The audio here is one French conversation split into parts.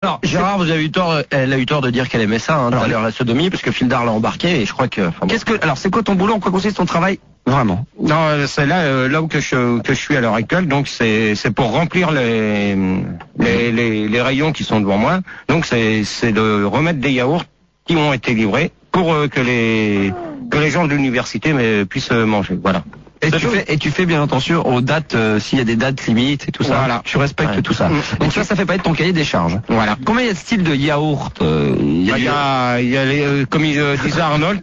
Alors, Gérard, vous avez eu tort, elle a eu tort de dire qu'elle aimait ça, hein, tout à l'heure, la sodomie, parce que Fildar l'a embarqué, et je crois que... Alors, c'est quoi ton boulot? En quoi consiste ton travail? Vraiment. Non, c'est là où que je suis à l'heure actuelle, donc c'est pour remplir les rayons qui sont devant moi. Donc c'est de remettre des yaourts qui ont été livrés pour que les gens de l'université puissent manger. Voilà. Et tu fais bien attention aux dates, s'il y a des dates limites et tout ça. Voilà. Tu respectes tout ça. Donc ça fait pas être ton cahier des charges. Voilà. Combien y a de styles de yaourt? Il y a les, comme il disait Arnold.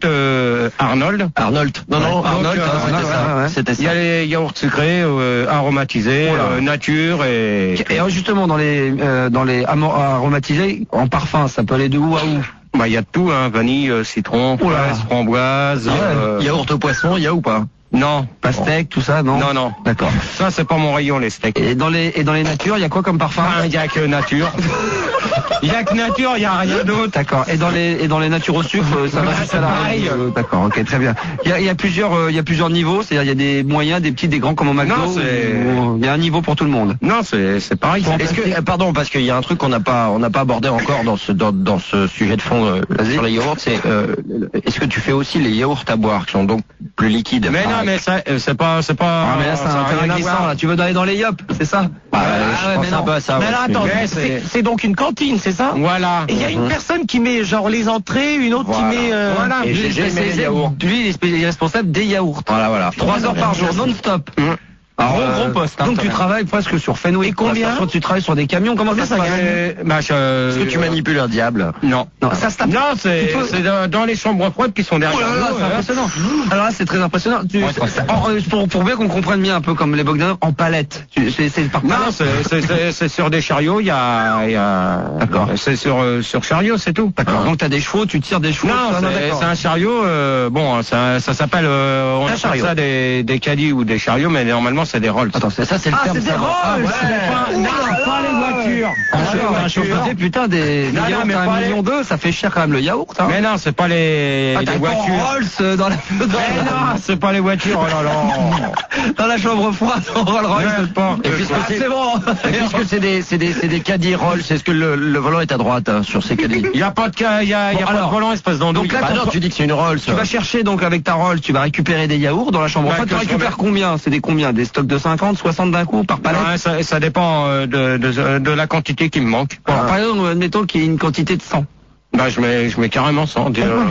Non, Arnold, c'était ça. Il y a les yaourts sucrés, aromatisés, nature et justement dans les aromatisés, en parfum, ça peut aller de où à où? il y a de tout, hein, vanille, citron, fraise, framboise. Yaourt au poisson, il y a ou pas? Non. Pastèque, tout ça, non? Non. D'accord. Ça, c'est pas mon rayon, les steaks. Et dans les natures, il y a quoi comme parfum? Il y a que nature. Il y a que nature, il y a rien d'autre. D'accord. Et dans les natures au sucre, ça va juste à la pareil. D'accord, ok, très bien. Il y a plusieurs niveaux, c'est-à-dire il y a des moyens, des petits, des grands comme au McDo. Non, il y a un niveau pour tout le monde. Non, c'est pareil. Est-ce que, pardon, parce qu'il y a un truc qu'on n'a pas abordé encore dans ce sujet de fond sur les yaourts, c'est est-ce que tu fais aussi les yaourts à boire qui sont donc plus liquides? Mais non, mais ça, c'est pas. Ah, mais là, c'est un terrain glissant, là. Tu veux aller dans les yop, c'est ça? Je pense un peu à ça. Mais alors, attends, c'est donc une cantine, c'est ça? Voilà. Et il y a une personne qui met genre les entrées, une autre qui met... Voilà. Et les yaourts. Lui, il est responsable des yaourts. Voilà. 3 heures par jour, non-stop. Gros poste. Donc tu travailles presque sur Fenwick. Et combien? Tu travailles sur des camions. Comment ça se passe? Est-ce que tu manipules un diable? Non. Ça se tape. Non, c'est dans les chambres froides qui sont derrière. Oh là là, c'est impressionnant. Alors là, c'est très impressionnant. Pour bien qu'on comprenne bien un peu comme les Bogdanov, en palette. C'est par Non, c'est sur des chariots. Il y a. D'accord. C'est sur chariot, c'est tout. D'accord. Donc t'as des chevaux, tu tires des chevaux. Non, c'est un chariot. Bon, ça s'appelle. On appelle ça des caddies ou des chariots, mais normalement c'est des Rolls. Attends, ça c'est le terme. c'est des Rolls. Pas les voitures. Un chauffeur, putain, des yaourts à 1,2 million, ça fait cher quand même le yaourt. Hein. Mais non, c'est pas les voitures. Rolls dans la. Mais non, c'est pas les voitures. Oh là là. Dans la chambre froide, Rolls Royce. Et puisque c'est bon. Et puisque c'est des caddies Rolls, est-ce que le volant est à droite sur ces caddies? Il y a pas de volant, espèce d'andouille. Donc là, non, tu dis que c'est une Rolls. Tu vas chercher donc avec ta Rolls, tu vas récupérer des yaourts dans la chambre froide. Tu récupères combien? C'est des combien? Des stocks de 50, 60 d'un coup par palette? Ça dépend de la quantité qui me manque. Par exemple, admettons qu'il y ait une quantité de 100. Je mets carrément 100.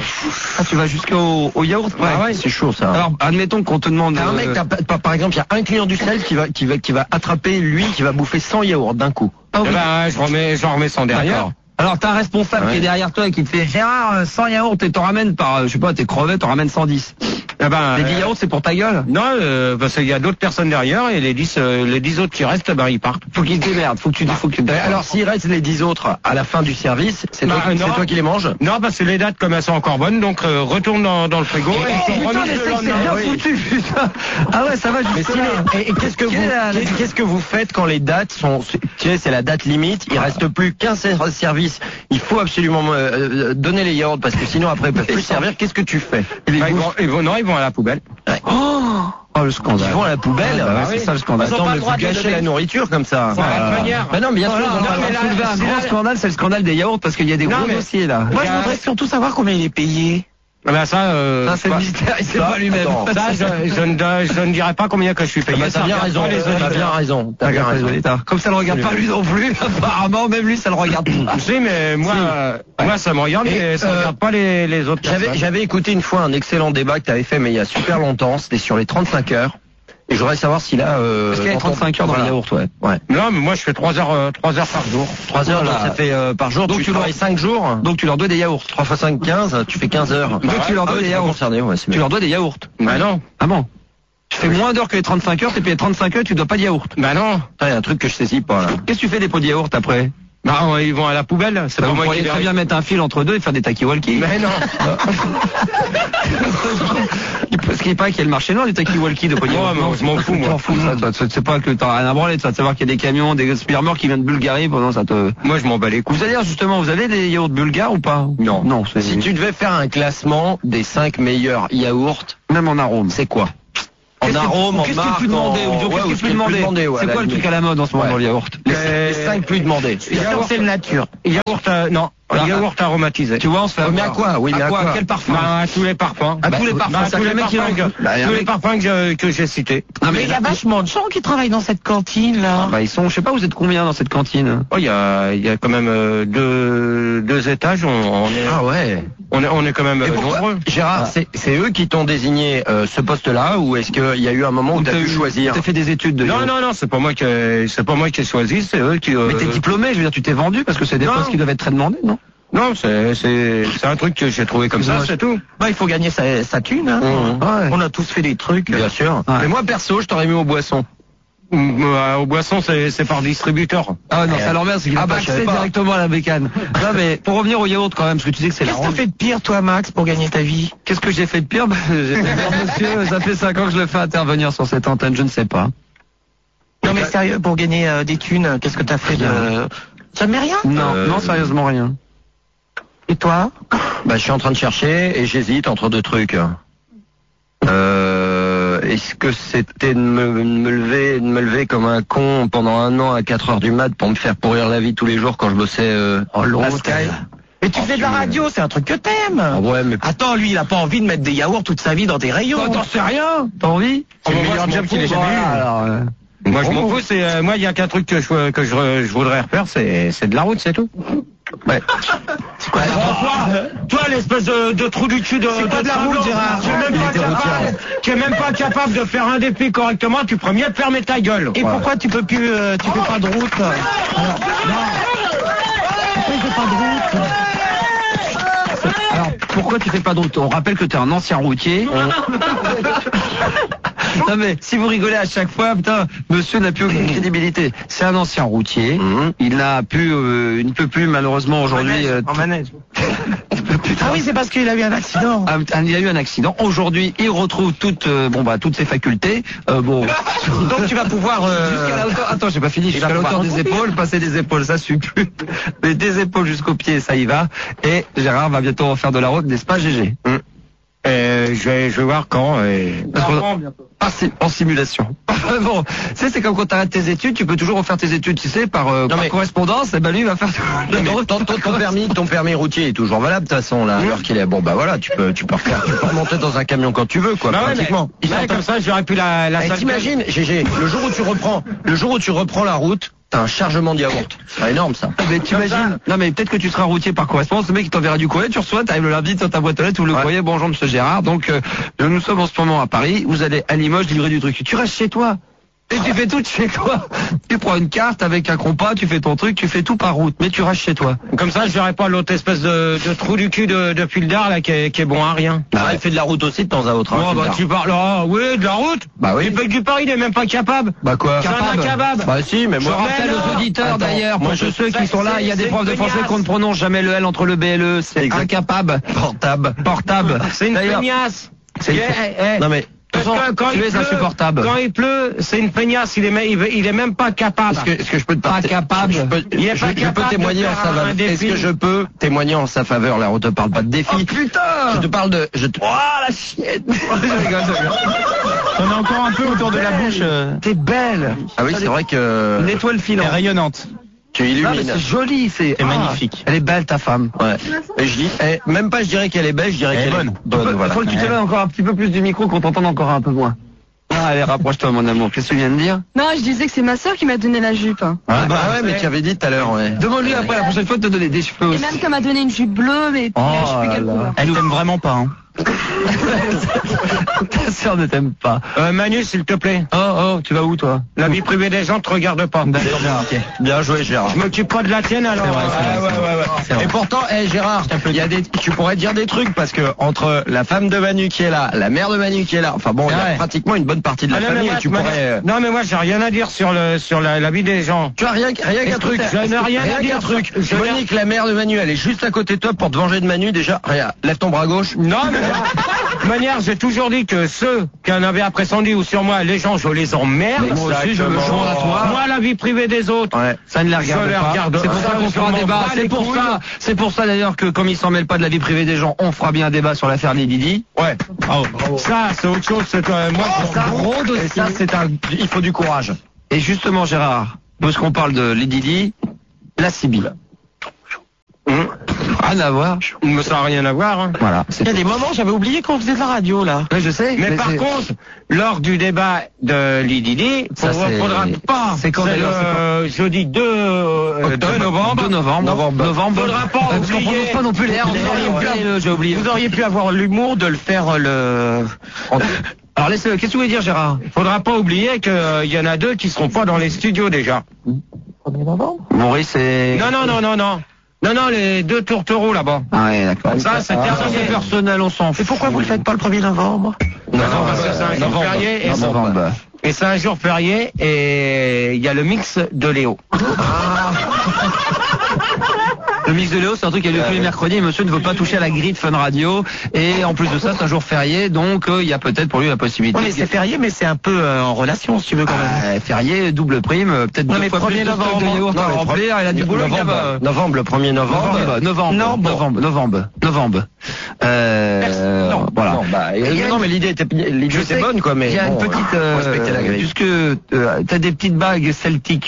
Tu vas jusqu'au yaourt? Ouais, c'est chaud ça. Alors, admettons qu'on te demande... Un mec, par exemple, il y a un client du sel qui va attraper, lui, qui va bouffer 100 yaourts d'un coup. J'en remets 100 derrière. Alors t'as un responsable qui est derrière toi et qui te fait Gérard 100 yaourts et t'en ramènes par je sais pas tes crevettes, t'en ramènes 110. Les 10 yaourts c'est pour ta gueule? Non, parce qu'il y a d'autres personnes derrière et les 10 autres qui restent, ils partent. Faut qu'ils se démerdent, faut que tu alors s'il reste les 10 autres à la fin du service, c'est toi qui les manges? Non, parce que les dates comme elles sont encore bonnes, donc retourne dans le frigo et putain, les steaks c'est bien foutu, putain. Ah ouais, ça va jusque là. Et qu'est-ce que vous faites quand les dates sont, tu sais, c'est la date limite, il reste plus qu'un service, il faut absolument donner les yaourts parce que sinon après ils peuvent plus servir. Qu'est-ce que tu fais? Ils vont à la poubelle. Ouais. Oh le scandale. Ils vont à la poubelle. C'est ça le scandale. Attends, mais vous gâchez la nourriture comme ça. Mais non, bien sûr. Soulever un grand scandale, c'est le scandale des yaourts parce qu'il y a des gros dossiers là. Moi je voudrais surtout savoir combien il est payé. Ça c'est le mystère, il sait pas lui-même. Ça, je ne dirai pas combien que je suis payé. T'as bien raison. T'as bien raison. Comme ça le regarde pas lui non plus. Apparemment, même lui, ça le regarde pas. Si, mais moi, ça me regarde, mais ça ne regarde pas les autres. J'avais écouté une fois un excellent débat que t'avais fait, mais il y a super longtemps. C'était sur les 35 heures. Et je voudrais savoir si là... Parce qu'il y a 35 heures dans le yaourt, ouais. Non, mais moi je fais 3 heures par jour. 3 heures, donc ça fait par jour. Donc tu travailles 5 jours. Donc tu leur dois des yaourts. 3 fois 5, 15, tu fais 15 heures. Donc tu leur dois des yaourts. Tu leur dois des yaourts. Bah non. Ah bon? Tu fais moins d'heures que les 35 heures, t'es payé 35 heures, tu dois pas de yaourt. Bah non. Il y a un truc que je saisis pas là. Qu'est-ce que tu fais des pots de yaourt après? Ils vont à la poubelle. C'est pas moi qui très bien mettre un fil entre deux et faire des talkie-walkie. Mais non. Parce qu'il paraît qu'il y a le marché noir du talkie-walkie de pots de yaourt. Je m'en fous, moi. T'en fous, ça. C'est pas que t'as rien à branler, ça. De savoir qu'il y a des camions, des spearmers qui viennent de Bulgarie, pendant ça te... Moi, je m'en bats les couilles. Vous allez dire, justement, vous avez des yaourts bulgares ou pas? Non. Non, si tu devais faire un classement des 5 meilleurs yaourts, même en arôme, c'est quoi? En arôme, en Qu'est-ce que tu marque, peux demander en... Qu'est-ce que tu peux demander ouais, C'est quoi le truc à la mode en ce moment Ouais. dans le yaourt? Les 5 plus demandés. C'est le nature. Yaourt, non. Yaourt aromatisé. Tu vois, on se fait Mais à quoi? Oui, mais à quoi? Quel parfum? Bah, à tous les parfums. À tous les parfums. Bah, Ça tous fait les le mec qui parfums en- Bah, y a un tous les mec- parfums que j'ai cités. Non, Mais il y a vachement de gens qui travaillent dans cette cantine, là. Bah, ils sont, je sais pas, vous êtes combien dans cette cantine? Oh, il y a quand même deux étages. On est, Ah ouais. on est quand même Et pourquoi, nombreux. Gérard, c'est eux qui t'ont désigné ce poste-là ou est-ce qu'il y a eu un moment où tu as pu choisir? T'as fait des études de Non, yaourt. non, c'est pas moi qui ai choisi, c'est eux qui. Mais t'es diplômé, je veux dire, tu t'es vendu parce que c'est des Non. postes qui doivent être très demandés, non? Non, c'est un truc que j'ai trouvé comme ça, c'est tout. Bah, il faut gagner sa thune, hein. Ouais. On a tous fait des trucs. Bien sûr. Ouais. Mais moi perso, je t'aurais mis aux boissons. Aux boissons, c'est par distributeur. Ah non, ça l'emmerde, c'est qu'il a Ah pas bah, je savais accès pas. directement à la bécane. Non mais pour revenir au yaourt quand même, parce que tu dis que c'est la Qu'est-ce que t'as ronde. fait de pire, toi, Max, pour gagner ta vie? Qu'est-ce que j'ai fait de pire? Bah, j'ai fait pire, monsieur, ça fait 5 ans que je le fais intervenir sur cette antenne, je ne sais pas. Non, mais sérieux, pour gagner des thunes, qu'est-ce que t'as fait de... Ça ne met rien? Non, sérieusement rien. Et toi? Bah, je suis en train de chercher et j'hésite entre deux trucs. Est-ce que c'était de me lever comme un con pendant un an à 4 heures du mat pour me faire pourrir la vie tous les jours quand je bossais à Sky? Mais tu fais de la radio, c'est un truc que t'aimes. Ah ouais, mais Attends, lui, il a pas envie de mettre des yaourts toute sa vie dans tes rayons. T'en sais rien? T'as envie? C'est le meilleur job qu'il ait jamais eu. Alors, Moi, je m'en fous. Moi, il y a qu'un truc que je voudrais refaire, c'est de la route, c'est tout. ouais. C'est quoi la Toi, l'espèce de trou du cul de. C'est pas de la route, Gérard. Tu es même pas capable de faire un dépit correctement. Tu pourrais mieux te fermer ta gueule. Et pourquoi tu peux plus, tu fais pas de route? Alors, pourquoi il fait pas de route? alors, pourquoi tu fais pas de route? On rappelle que t'es un ancien routier. Non mais, si vous rigolez à chaque fois, putain, monsieur n'a plus aucune crédibilité. C'est un ancien routier. Il n'a plus, il ne peut plus malheureusement aujourd'hui. En manège. Ah oui, c'est parce qu'il a eu un accident. Il a eu un accident. Aujourd'hui, il retrouve toutes ses facultés. Donc tu vas pouvoir... Jusqu'à la hauteur, attends, j'ai pas fini. Jusqu'à la hauteur des épaules, passer des épaules, ça suit plus. Mais des épaules jusqu'aux pieds, ça y va. Et Gérard va bientôt refaire de la route, n'est-ce pas, GG? Je vais voir quand. Parce qu'on- en simulation. Bon, tu sais, c'est comme quand t'arrêtes tes études, tu peux toujours refaire tes études, tu sais, par mais- correspondance. Et ben lui, il va faire. Non, mais ton permis routier est toujours valable de toute façon là, alors qu'il est bon bah voilà, tu peux remonter dans un camion quand tu veux quoi, Bah ouais, pratiquement. mais comme ça, j'aurais pu la Et salle- t'imagines, GG, le jour où tu reprends la route, t'as un chargement de yaourt. C'est énorme ça. Mais t'imagines? Non mais peut-être que tu seras routier par correspondance, le mec il t'enverra du courrier, tu reçois, t'arrives le lundi dans ta boîte aux lettres ou le courrier, bonjour monsieur Gérard, donc nous sommes en ce moment à Paris, vous allez à Limoges livrer du truc. Tu restes chez toi. Et tu fais tout de chez toi. Tu prends une carte avec un compas, tu fais ton truc, tu fais tout par route, mais tu restes chez toi. Comme ça, j'aurais pas l'autre espèce de trou du cul de Puildar là qui est bon à rien. Ah, il fait de la route aussi de temps à autre. hein, Oh, bah, Puildar. tu parles, oui, de la route. Bah oui. Le mec du Paris, il est même pas capable. Bah quoi? C'est un incapable. Bah si, mais Je moi. rappelle non. aux auditeurs Attends, d'ailleurs, pour moi, tous ceux qui c'est- sont là, il y a des c'est profs de une français feignasse. qu'on ne prononce jamais le L entre le B et le E, c'est Exact. incapable. Portable. C'est une D'ailleurs, feignasse. c'est une- Non mais Parce que quand tu il es pleut, insupportable. Quand il pleut, c'est une feignasse. Il est même pas capable. est-ce que je peux te Pas capable. Je peux Il est pas je peux capable témoigner de en faire sa un faveur. défi. Est-ce que je peux témoigner en sa faveur? Là, on te parle pas de défi. Oh putain! Je te parle de. Oh la chienne! Je rigole. On a encore un peu autour de la bouche. T'es belle. Ah oui, c'est vrai que. Une étoile filante. Rayonnante. Tu Ah, mais illumines. c'est joli, c'est magnifique. Elle est belle ta femme. Ouais. Et je dis, même pas, je dirais qu'elle est belle, je dirais Elle est qu'elle est bonne. bonne. Voilà. Faut que tu t'éloignes encore un petit peu plus du micro, qu'on t'entende encore un peu moins. Ah, allez, rapproche-toi mon amour. Qu'est-ce que tu viens de dire? Non, je disais que c'est ma sœur qui m'a donné la jupe. Ah bah ouais, mais tu avais dit tout à l'heure, ouais. Demande-lui après la prochaine fois de te donner des cheveux Et aussi. même qu'elle m'a donné une jupe bleue, mais Oh je sais plus quelle là. couleur. Elle t'aime vraiment pas. Hein. Ta sœur ne t'aime pas. Manu, s'il te plaît. Oh, tu vas où toi? La vie privée des gens te regarde pas. Bien joué, Gérard. Je m'occupe pas de la tienne alors. Et pourtant, Gérard, tu pourrais dire des trucs parce que entre la femme de Manu qui est là, la mère de Manu qui est là, enfin bon, il y a Ouais. pratiquement une bonne partie de la famille et tu pourrais. Non mais moi j'ai rien à dire sur la vie des gens. Tu as rien qu'un truc. Je n'ai rien à dire. truc. Monique, la mère de Manu, elle est juste à côté de toi pour te venger de Manu. Déjà, regarde, lève ton bras gauche. Non mais De manière, j'ai toujours dit que ceux qui en avaient après Sandy ou sur moi, les gens, je les emmerde. Moi aussi, je me Exactement. joins à toi. Moi, la vie privée des autres. Ouais. Ça ne les regarde Je les pas. regarde C'est pour pas, ça qu'on je fera un m'en débat. bats C'est les pour couilles. ça. C'est pour ça d'ailleurs que comme ils s'en mêlent pas de la vie privée des gens, on fera bien un débat sur l'affaire Lady Di. Ouais. Ça, c'est autre chose. C'est moi. Ça rôde aussi. Et ça, il faut du courage. Et justement, Gérard, puisqu'on parle de Lady Di, la Sibylle. Rien à voir. Ça n'a rien à voir. Hein. Voilà. Il y a des moments, j'avais oublié qu'on faisait de la radio, là. Ouais, je sais. Mais par contre, lors du débat de Lady Di, Ça, c'est- faudra pas. c'est quand d'ailleurs, le jeudi 2 novembre. 2 novembre. Faudra pas Parce qu'on oublier. prononce pas non plus les R. J'ai oublié. Vous auriez pu avoir l'humour de le faire Alors laisse. Qu'est-ce que tu voulais dire, Gérard? Faudra pas oublier qu'il y en a 2 qui seront pas dans les studios déjà. Maurice et. Non, les 2 tourtereaux là-bas. Ah ouais, d'accord. Ça, c'est terminé. c'est personnel, on s'en fout. Et pourquoi vous le faites pas le 1er novembre? Non, parce que c'est un jour férié. Novembre. Et c'est un jour férié et il y a le mix de Léo. Le mix de Léo, c'est un truc qui a lieu tous les mercredis. Et monsieur ne veut pas toucher à la grille de Fun Radio. Et en plus de ça, c'est un jour férié. Donc, il y a peut-être pour lui la possibilité. Oui, mais c'est férié, mais c'est un peu en relation, si tu veux, quand même. Férié, double prime, peut-être Non, deux mais fois 1er plus de stock novembre. de yaourt Non, à mais remplir. Il a du boulot, le gamin. Novembre, le 1er novembre. Novembre. Voilà. Non, mais l'idée était bonne, quoi, mais. Il y a une bon, petite, faut respecter la grille. puisque t'as des petites bagues celtiques,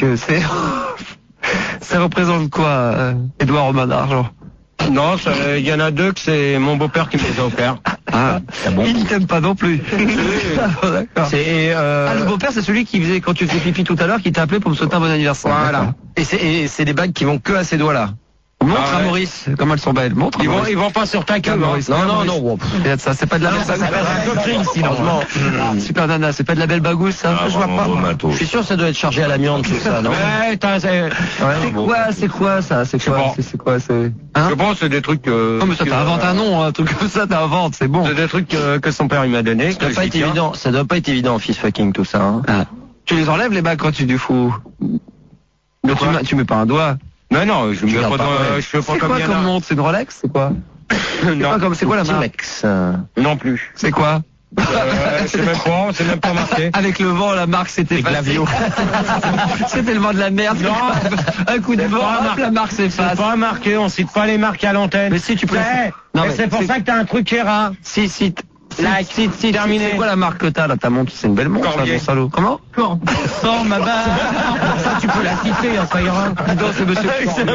ça représente quoi, Édouard Romain d'Argent? Non, il y en a 2 que c'est mon beau-père qui me les a offerts. Ah, il ne t'aime pas non plus. D'accord. C'est, le beau-père, c'est celui qui faisait, quand tu faisais pipi tout à l'heure, qui t'a appelé pour me souhaiter un bon anniversaire. Voilà. Et c'est des bagues qui vont que à ces doigts-là. Montre Ah à ouais. Maurice, comme elles sont belles. Montre à Ils Maurice. vont pas sur ta queue, Maurice. Non. Regarde ça, c'est pas de la Ça s'appelle un coquille, sinon. Super nana, c'est pas de la belle bagousse, ça. Je vois pas. Je suis sûr que ça doit être chargé à l'amiante, tout ça, non? Ouais, C'est quoi ça? C'est quoi? C'est quoi? C'est. Hein? je pense que c'est des trucs. Non mais ça t'inventes un nom, un truc comme ça t'inventes, c'est bon. C'est des trucs que son père il m'a donné. Ça doit pas être évident. Ça doit pas être évident, fist fucking, tout ça. Hein. Ah. Tu les enlèves les bagues quand tu du fou. Mais tu mets pas un doigt. Non, je me gardes pas pas, ouais. je fais pas C'est comme quoi il y en comme a. montre? C'est une Rolex? C'est quoi? C'est quoi la marque? Timex. Non plus. C'est quoi? C'est même pas marqué. Avec le vent, la marque c'était Glavio. C'est tellement de la merde. Non. Un coup de C'est vent, pas hop, marqué. la marque s'efface. C'est pas marqué, on cite pas les marques à l'antenne. Mais si, tu peux. Non, mais c'est pour ça que t'as un truc qui est rare. Si, Like, terminé. C'est quoi la marque que t'as là? Ta montre, c'est une belle montre, ça, Corbier. mon salaud. Comment? Sors ma barre. Ça, tu peux la citer, ça ira. Non, c'est monsieur.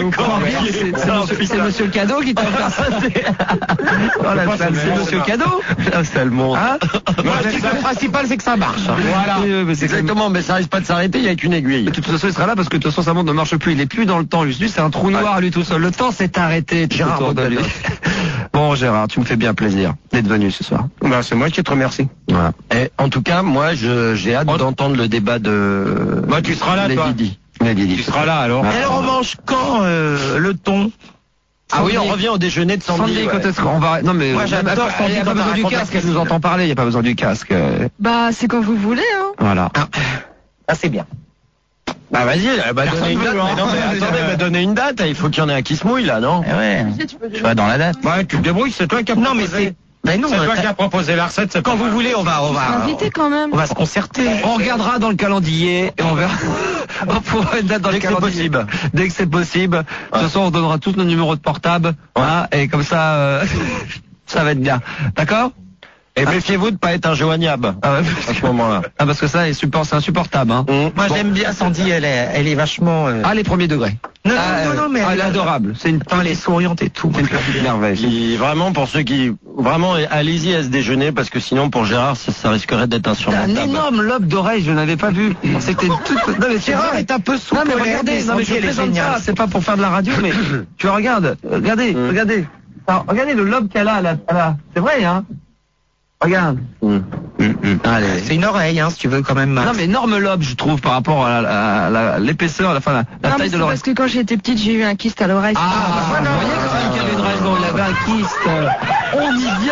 C'est monsieur le cadeau qui t'a offert ça. Oh la salle, c'est monsieur le cadeau. La sale montre. Hein? Le principal, c'est que ça marche. Voilà. Exactement, mais ça risque pas de s'arrêter, il y a qu'une aiguille. De toute façon, il sera là parce que de toute façon, sa montre ne marche plus. Il est plus dans le temps. Lui, c'est un trou noir, lui tout seul. Le temps s'est arrêté. Gérard autour de lui. Bon, Gérard, tu me fais bien plaisir d'être venu ce soir. Ben, c'est moi qui te remercie. Voilà. Et en tout cas, moi, j'ai hâte d'entendre le débat de. Bah, tu seras là, Lady toi. Di. Tu seras là, alors. Et alors, on mange quand le thon? Ah oui, on revient au déjeuner de Sandy. Sandy, quand est-ce qu'on va... Non, mais... Moi, j'adore Il Sandy n'y a pas quand besoin elle du raconte casque, la elle nous entend parler, il n'y a pas besoin du casque. Bah, c'est quand vous voulez, hein. Voilà. Ah, c'est bien. Bah vas-y, donnez une date. Mais non, mais attendez, donnez une date. Il faut qu'il y en ait un qui se mouille là, non? Ouais. Tu vas dans la date. Ouais, tu te débrouilles, c'est toi qui as Non, mais proposé. c'est. Ben non, C'est toi qui as proposé la recette. c'est quand pas vous voulez, on va Invité quand même. on va se concerter. On regardera dans le calendrier et on verra. On pourra une date dans Dès le que c'est calendrier. possible. Dès que c'est possible. De toute façon, on donnera tous nos numéros de portable. Hein, et comme ça, ça va être bien. D'accord? Et méfiez-vous de pas être injoignable Ah, ouais, à ce moment-là. ah, parce que ça, c'est insupportable. Hein. Moi, j'aime bien Sandy. Elle est vachement. Ah, les premiers degrés. Non, Ah, non, mais elle est adorable. C'est une elle est souriante et tout. C'est une petite merveille. Vraiment, pour ceux qui. Vraiment, allez-y à ce déjeuner parce que sinon, pour Gérard, ça risquerait d'être Un insurmontable. énorme lobe d'oreille, je n'avais pas vu. C'était toute. Non mais c'est Gérard vrai. est un peu sous Non mais colère, regardez, mais non mais Sandy, je elle est plaisante géniale. pas, c'est pas pour faire de la radio, mais tu regardes, regardez. Alors, regardez le lobe qu'elle a là. C'est vrai, hein. Regarde. Allez. C'est une oreille, hein, si tu veux quand même. Non mais énorme lobe, je trouve, par rapport à l'épaisseur, la Non, mais taille de c'est l'oreille. parce que quand j'étais petite, j'ai eu un kyste à l'oreille. Ah, vous voyez quand même qu'il y avait une raison, il avait un kyste. On y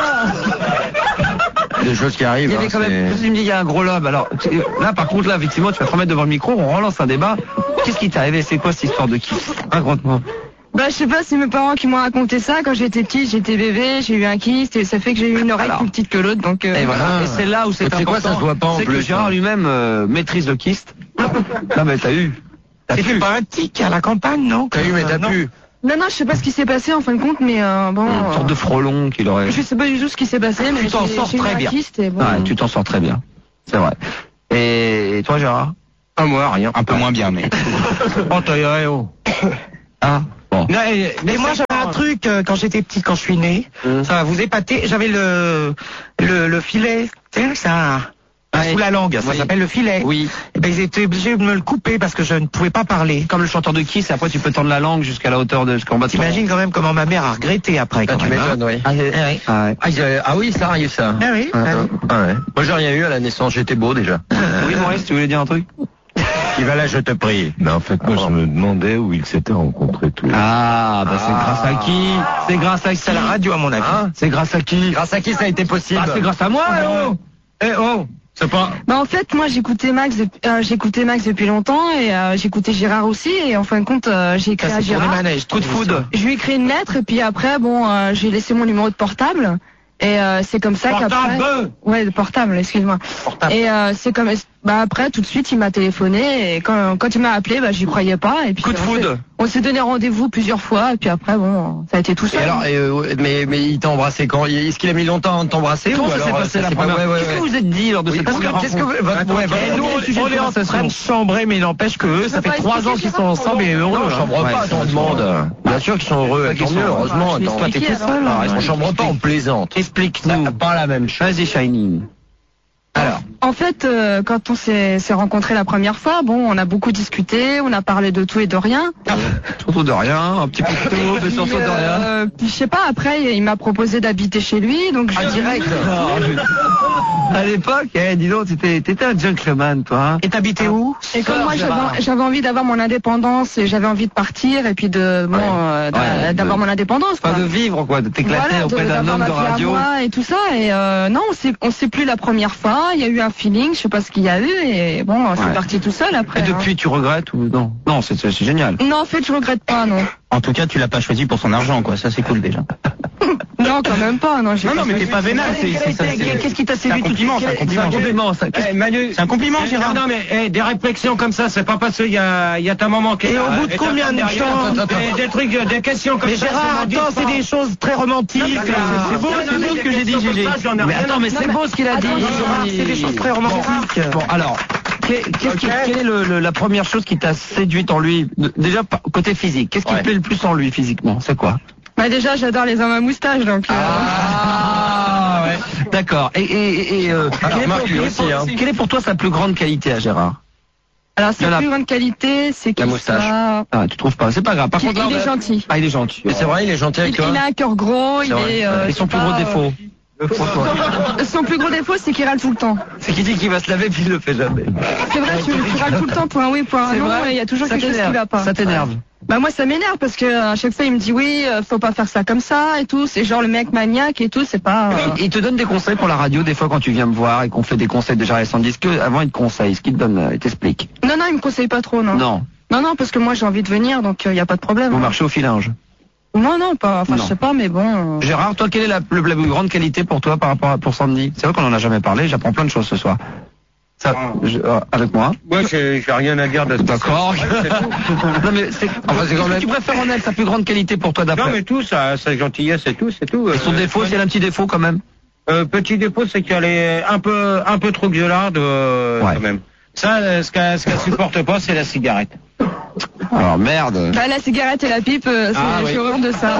vient. Des choses qui arrivent. Il y avait hein, quand même, tu me dis, il y a un gros lobe. Alors, là, par contre, là, effectivement, tu vas te remettre devant le micro, on relance un débat. Qu'est-ce qui t'est arrivé? C'est quoi cette histoire de kyste? Raconte-moi. Bah, je sais pas, c'est mes parents qui m'ont raconté ça. Quand j'étais petite, j'étais bébé, j'ai eu un kyste et ça fait que j'ai eu une oreille plus petite que l'autre. Donc, Et voilà. Et c'est là où c'est C'est important. quoi, ça se voit pas en c'est que plus, Gérard hein. lui-même maîtrise le kyste. Non mais t'as eu. C'était pas un tic à la campagne, non? T'as eu, mais t'as Non. pu. non, je sais pas ce qui s'est passé en fin de compte, mais bon. Une sorte de frelon qu'il aurait. Je sais pas du tout ce qui s'est passé, mais t'en sors j'ai eu très un bien. kyste et bon. Ouais, tu t'en sors très bien. C'est vrai. Et toi Gérard? Ah, moi, rien. Un peu moins bien, mais. Oh, t'as oh. Ah bon. Non, Mais moi j'avais un truc quand j'étais petit, quand je suis né, ça va vous épater. J'avais le filet, tu sais, ça Ouais. sous la langue, ça Oui. s'appelle le filet. Oui. Et ben ils étaient obligés de me le couper parce que je ne pouvais pas parler. Comme le chanteur de Kiss, et après tu peux tendre la langue jusqu'à la hauteur de ce qu'on bat. T'imagines quand même comment ma mère a regretté après. Ah, Quand tu même, hein. m'étonnes, oui. Ah, oui. ouais. Oui, ça arrive, ça. Ah oui, ah oui. Ah ouais. Moi, j'ai rien eu à la naissance, j'étais beau déjà. Oui Maurice, tu voulais dire un truc? Qui va là, je te prie. Mais en fait, moi, je me demandais où ils s'étaient rencontrés tous les deux. Ah, bah c'est grâce à qui? C'est grâce à qui? C'est la radio à mon avis. Hein? C'est grâce à qui? Grâce à qui ça a été possible? Ah, c'est grâce à moi, oh! Eh, oh, c'est pas... Bah en fait moi j'écoutais Max depuis longtemps et j'écoutais Gérard aussi et en fin de compte j'ai écrit Ça, à c'est pour les Gérard. manèges. Coup de foudre. Je lui ai écrit une lettre et puis après bon j'ai laissé mon numéro de portable et c'est comme ça qu'après ouais de portable excuse-moi et c'est comme bah après tout de suite il m'a téléphoné et quand il m'a appelé bah j'y croyais pas et puis Coup de foudre. on s'est donné rendez-vous plusieurs fois et puis après bon ça a été tout Et seul. alors, mais il t'a embrassé quand? Est-ce qu'il a mis longtemps avant de t'embrasser? Comment ou ça s'est alors, passé la s'est pas- première? ouais, ouais, Qu'est-ce que ouais. vous êtes dit lors de Oui, cette parce que première qu'est-ce que rencontre? Nous, on est en train de chambrer, mais il n'empêche que eux, ça fait 3 ans qu'ils sont ensemble et heureux. Non, on hein. chambre pas, on demande. Bien sûr qu'ils sont heureux, tant mieux, heureusement. je l'ai Attends. expliqué, Toi, t'es tout alors. seul. Ah, On chambre pas, on plaisante. Explique-nous. C'est pas la même chose. Vas-y Shining. Alors, En fait, quand on s'est rencontrés la première fois, bon, on a beaucoup discuté, on a parlé de tout et de rien. Surtout de rien, un petit peu de tout, mais surtout de rien. Puis je sais pas, après, il m'a proposé d'habiter chez lui, donc je direct. À l'époque, dis donc, t'étais un gentleman, toi. Hein. Et t'habitais où? Et comme moi, j'avais envie d'avoir mon indépendance et j'avais envie de partir et puis d'avoir mon indépendance. Pas Quoi. de vivre, quoi, de t'éclater Voilà, auprès d'un d'avoir homme ma de vie à radio. moi et tout ça. Et non, on s'est plus la première fois. Il y a eu un feeling, je sais pas ce qu'il y a eu et bon, Ouais. c'est parti tout seul après. Et depuis, tu regrettes ou non? Non, c'est génial. Non, en fait, je regrette pas, non. En tout cas, tu l'as pas choisi pour son argent, quoi. Ça, c'est cool déjà. Non, quand même pas. Non, Non, mais t'es pas vénère. Qu'est-ce qui t'a C'est un séduit tout de compliment, suite? c'est un compliment. Manu, C'est un compliment, Gérard. non, mais des réflexions comme ça, c'est pas parce qu'il y a ta maman qui est Et là, au bout de ta combien femme de derrière, temps des trucs, des questions comme Mais ça. Gérard, attends, c'est des choses très romantiques. C'est beau là. ce que j'ai dit, Gégé. Mais attends, mais c'est beau ce qu'il a dit. C'est des choses très romantiques. Bon, alors, quelle est la première chose qui t'a séduite en lui? Déjà, côté physique, qu'est-ce qui te plaît le plus en lui physiquement? C'est quoi? Bah déjà, j'adore les hommes à moustache, donc. Ah, ouais. D'accord. Et Alors, Marc, lui aussi, hein. quelle est pour toi sa plus grande qualité à Gérard? Alors, Il y en sa a- plus grande qualité, c'est qu'il moustache. soit... Ah, tu trouves pas? C'est pas grave. Par contre, là, il est gentil. Ah, il est gentil. Mais c'est vrai, il est gentil avec Il toi. a un cœur gros, il vrai. est... Et son plus gros défaut? Son plus gros défaut, c'est qu'il râle tout le temps. C'est qu'il dit qu'il va se laver puis il le fait jamais. C'est vrai, tu râles tout le temps pour un oui, pour un non, et il y a toujours Ça quelque chose qui t'énerve. va pas. Ça t'énerve. Bah moi, ça m'énerve parce que à chaque fois, il me dit oui, faut pas faire ça comme ça et tout. C'est genre le mec maniaque et tout, c'est pas... Il te donne des conseils pour la radio des fois quand tu viens me voir et qu'on fait des conseils de Gérard Sandy. Avant il te conseille, ce qu'il te donne, il t'explique. Non, il me conseille pas trop, non. Non. Non, parce que moi, j'ai envie de venir, donc il y a pas de problème. Vous marchez au filange. Non, pas... Enfin, Non. je sais pas, mais bon... Gérard, toi, quelle est la plus grande qualité pour toi par rapport pour Sandy? C'est vrai qu'on en a jamais parlé, j'apprends plein de choses ce soir. Ça, avec moi. Moi, j'ai rien à dire de ça. D'accord. Non mais c'est qu'est-ce que tu préfères en elle, sa plus grande qualité pour toi Non, d'après? mais tout, sa gentillesse et tout, c'est tout. Et son défaut, c'est un petit défaut quand même. Petit défaut, c'est qu'elle est un peu trop gueularde, Ouais. quand même. Ça, ce qu'elle supporte pas, c'est la cigarette. Alors merde. Bah, la cigarette et la pipe, j'ai horreur de ça.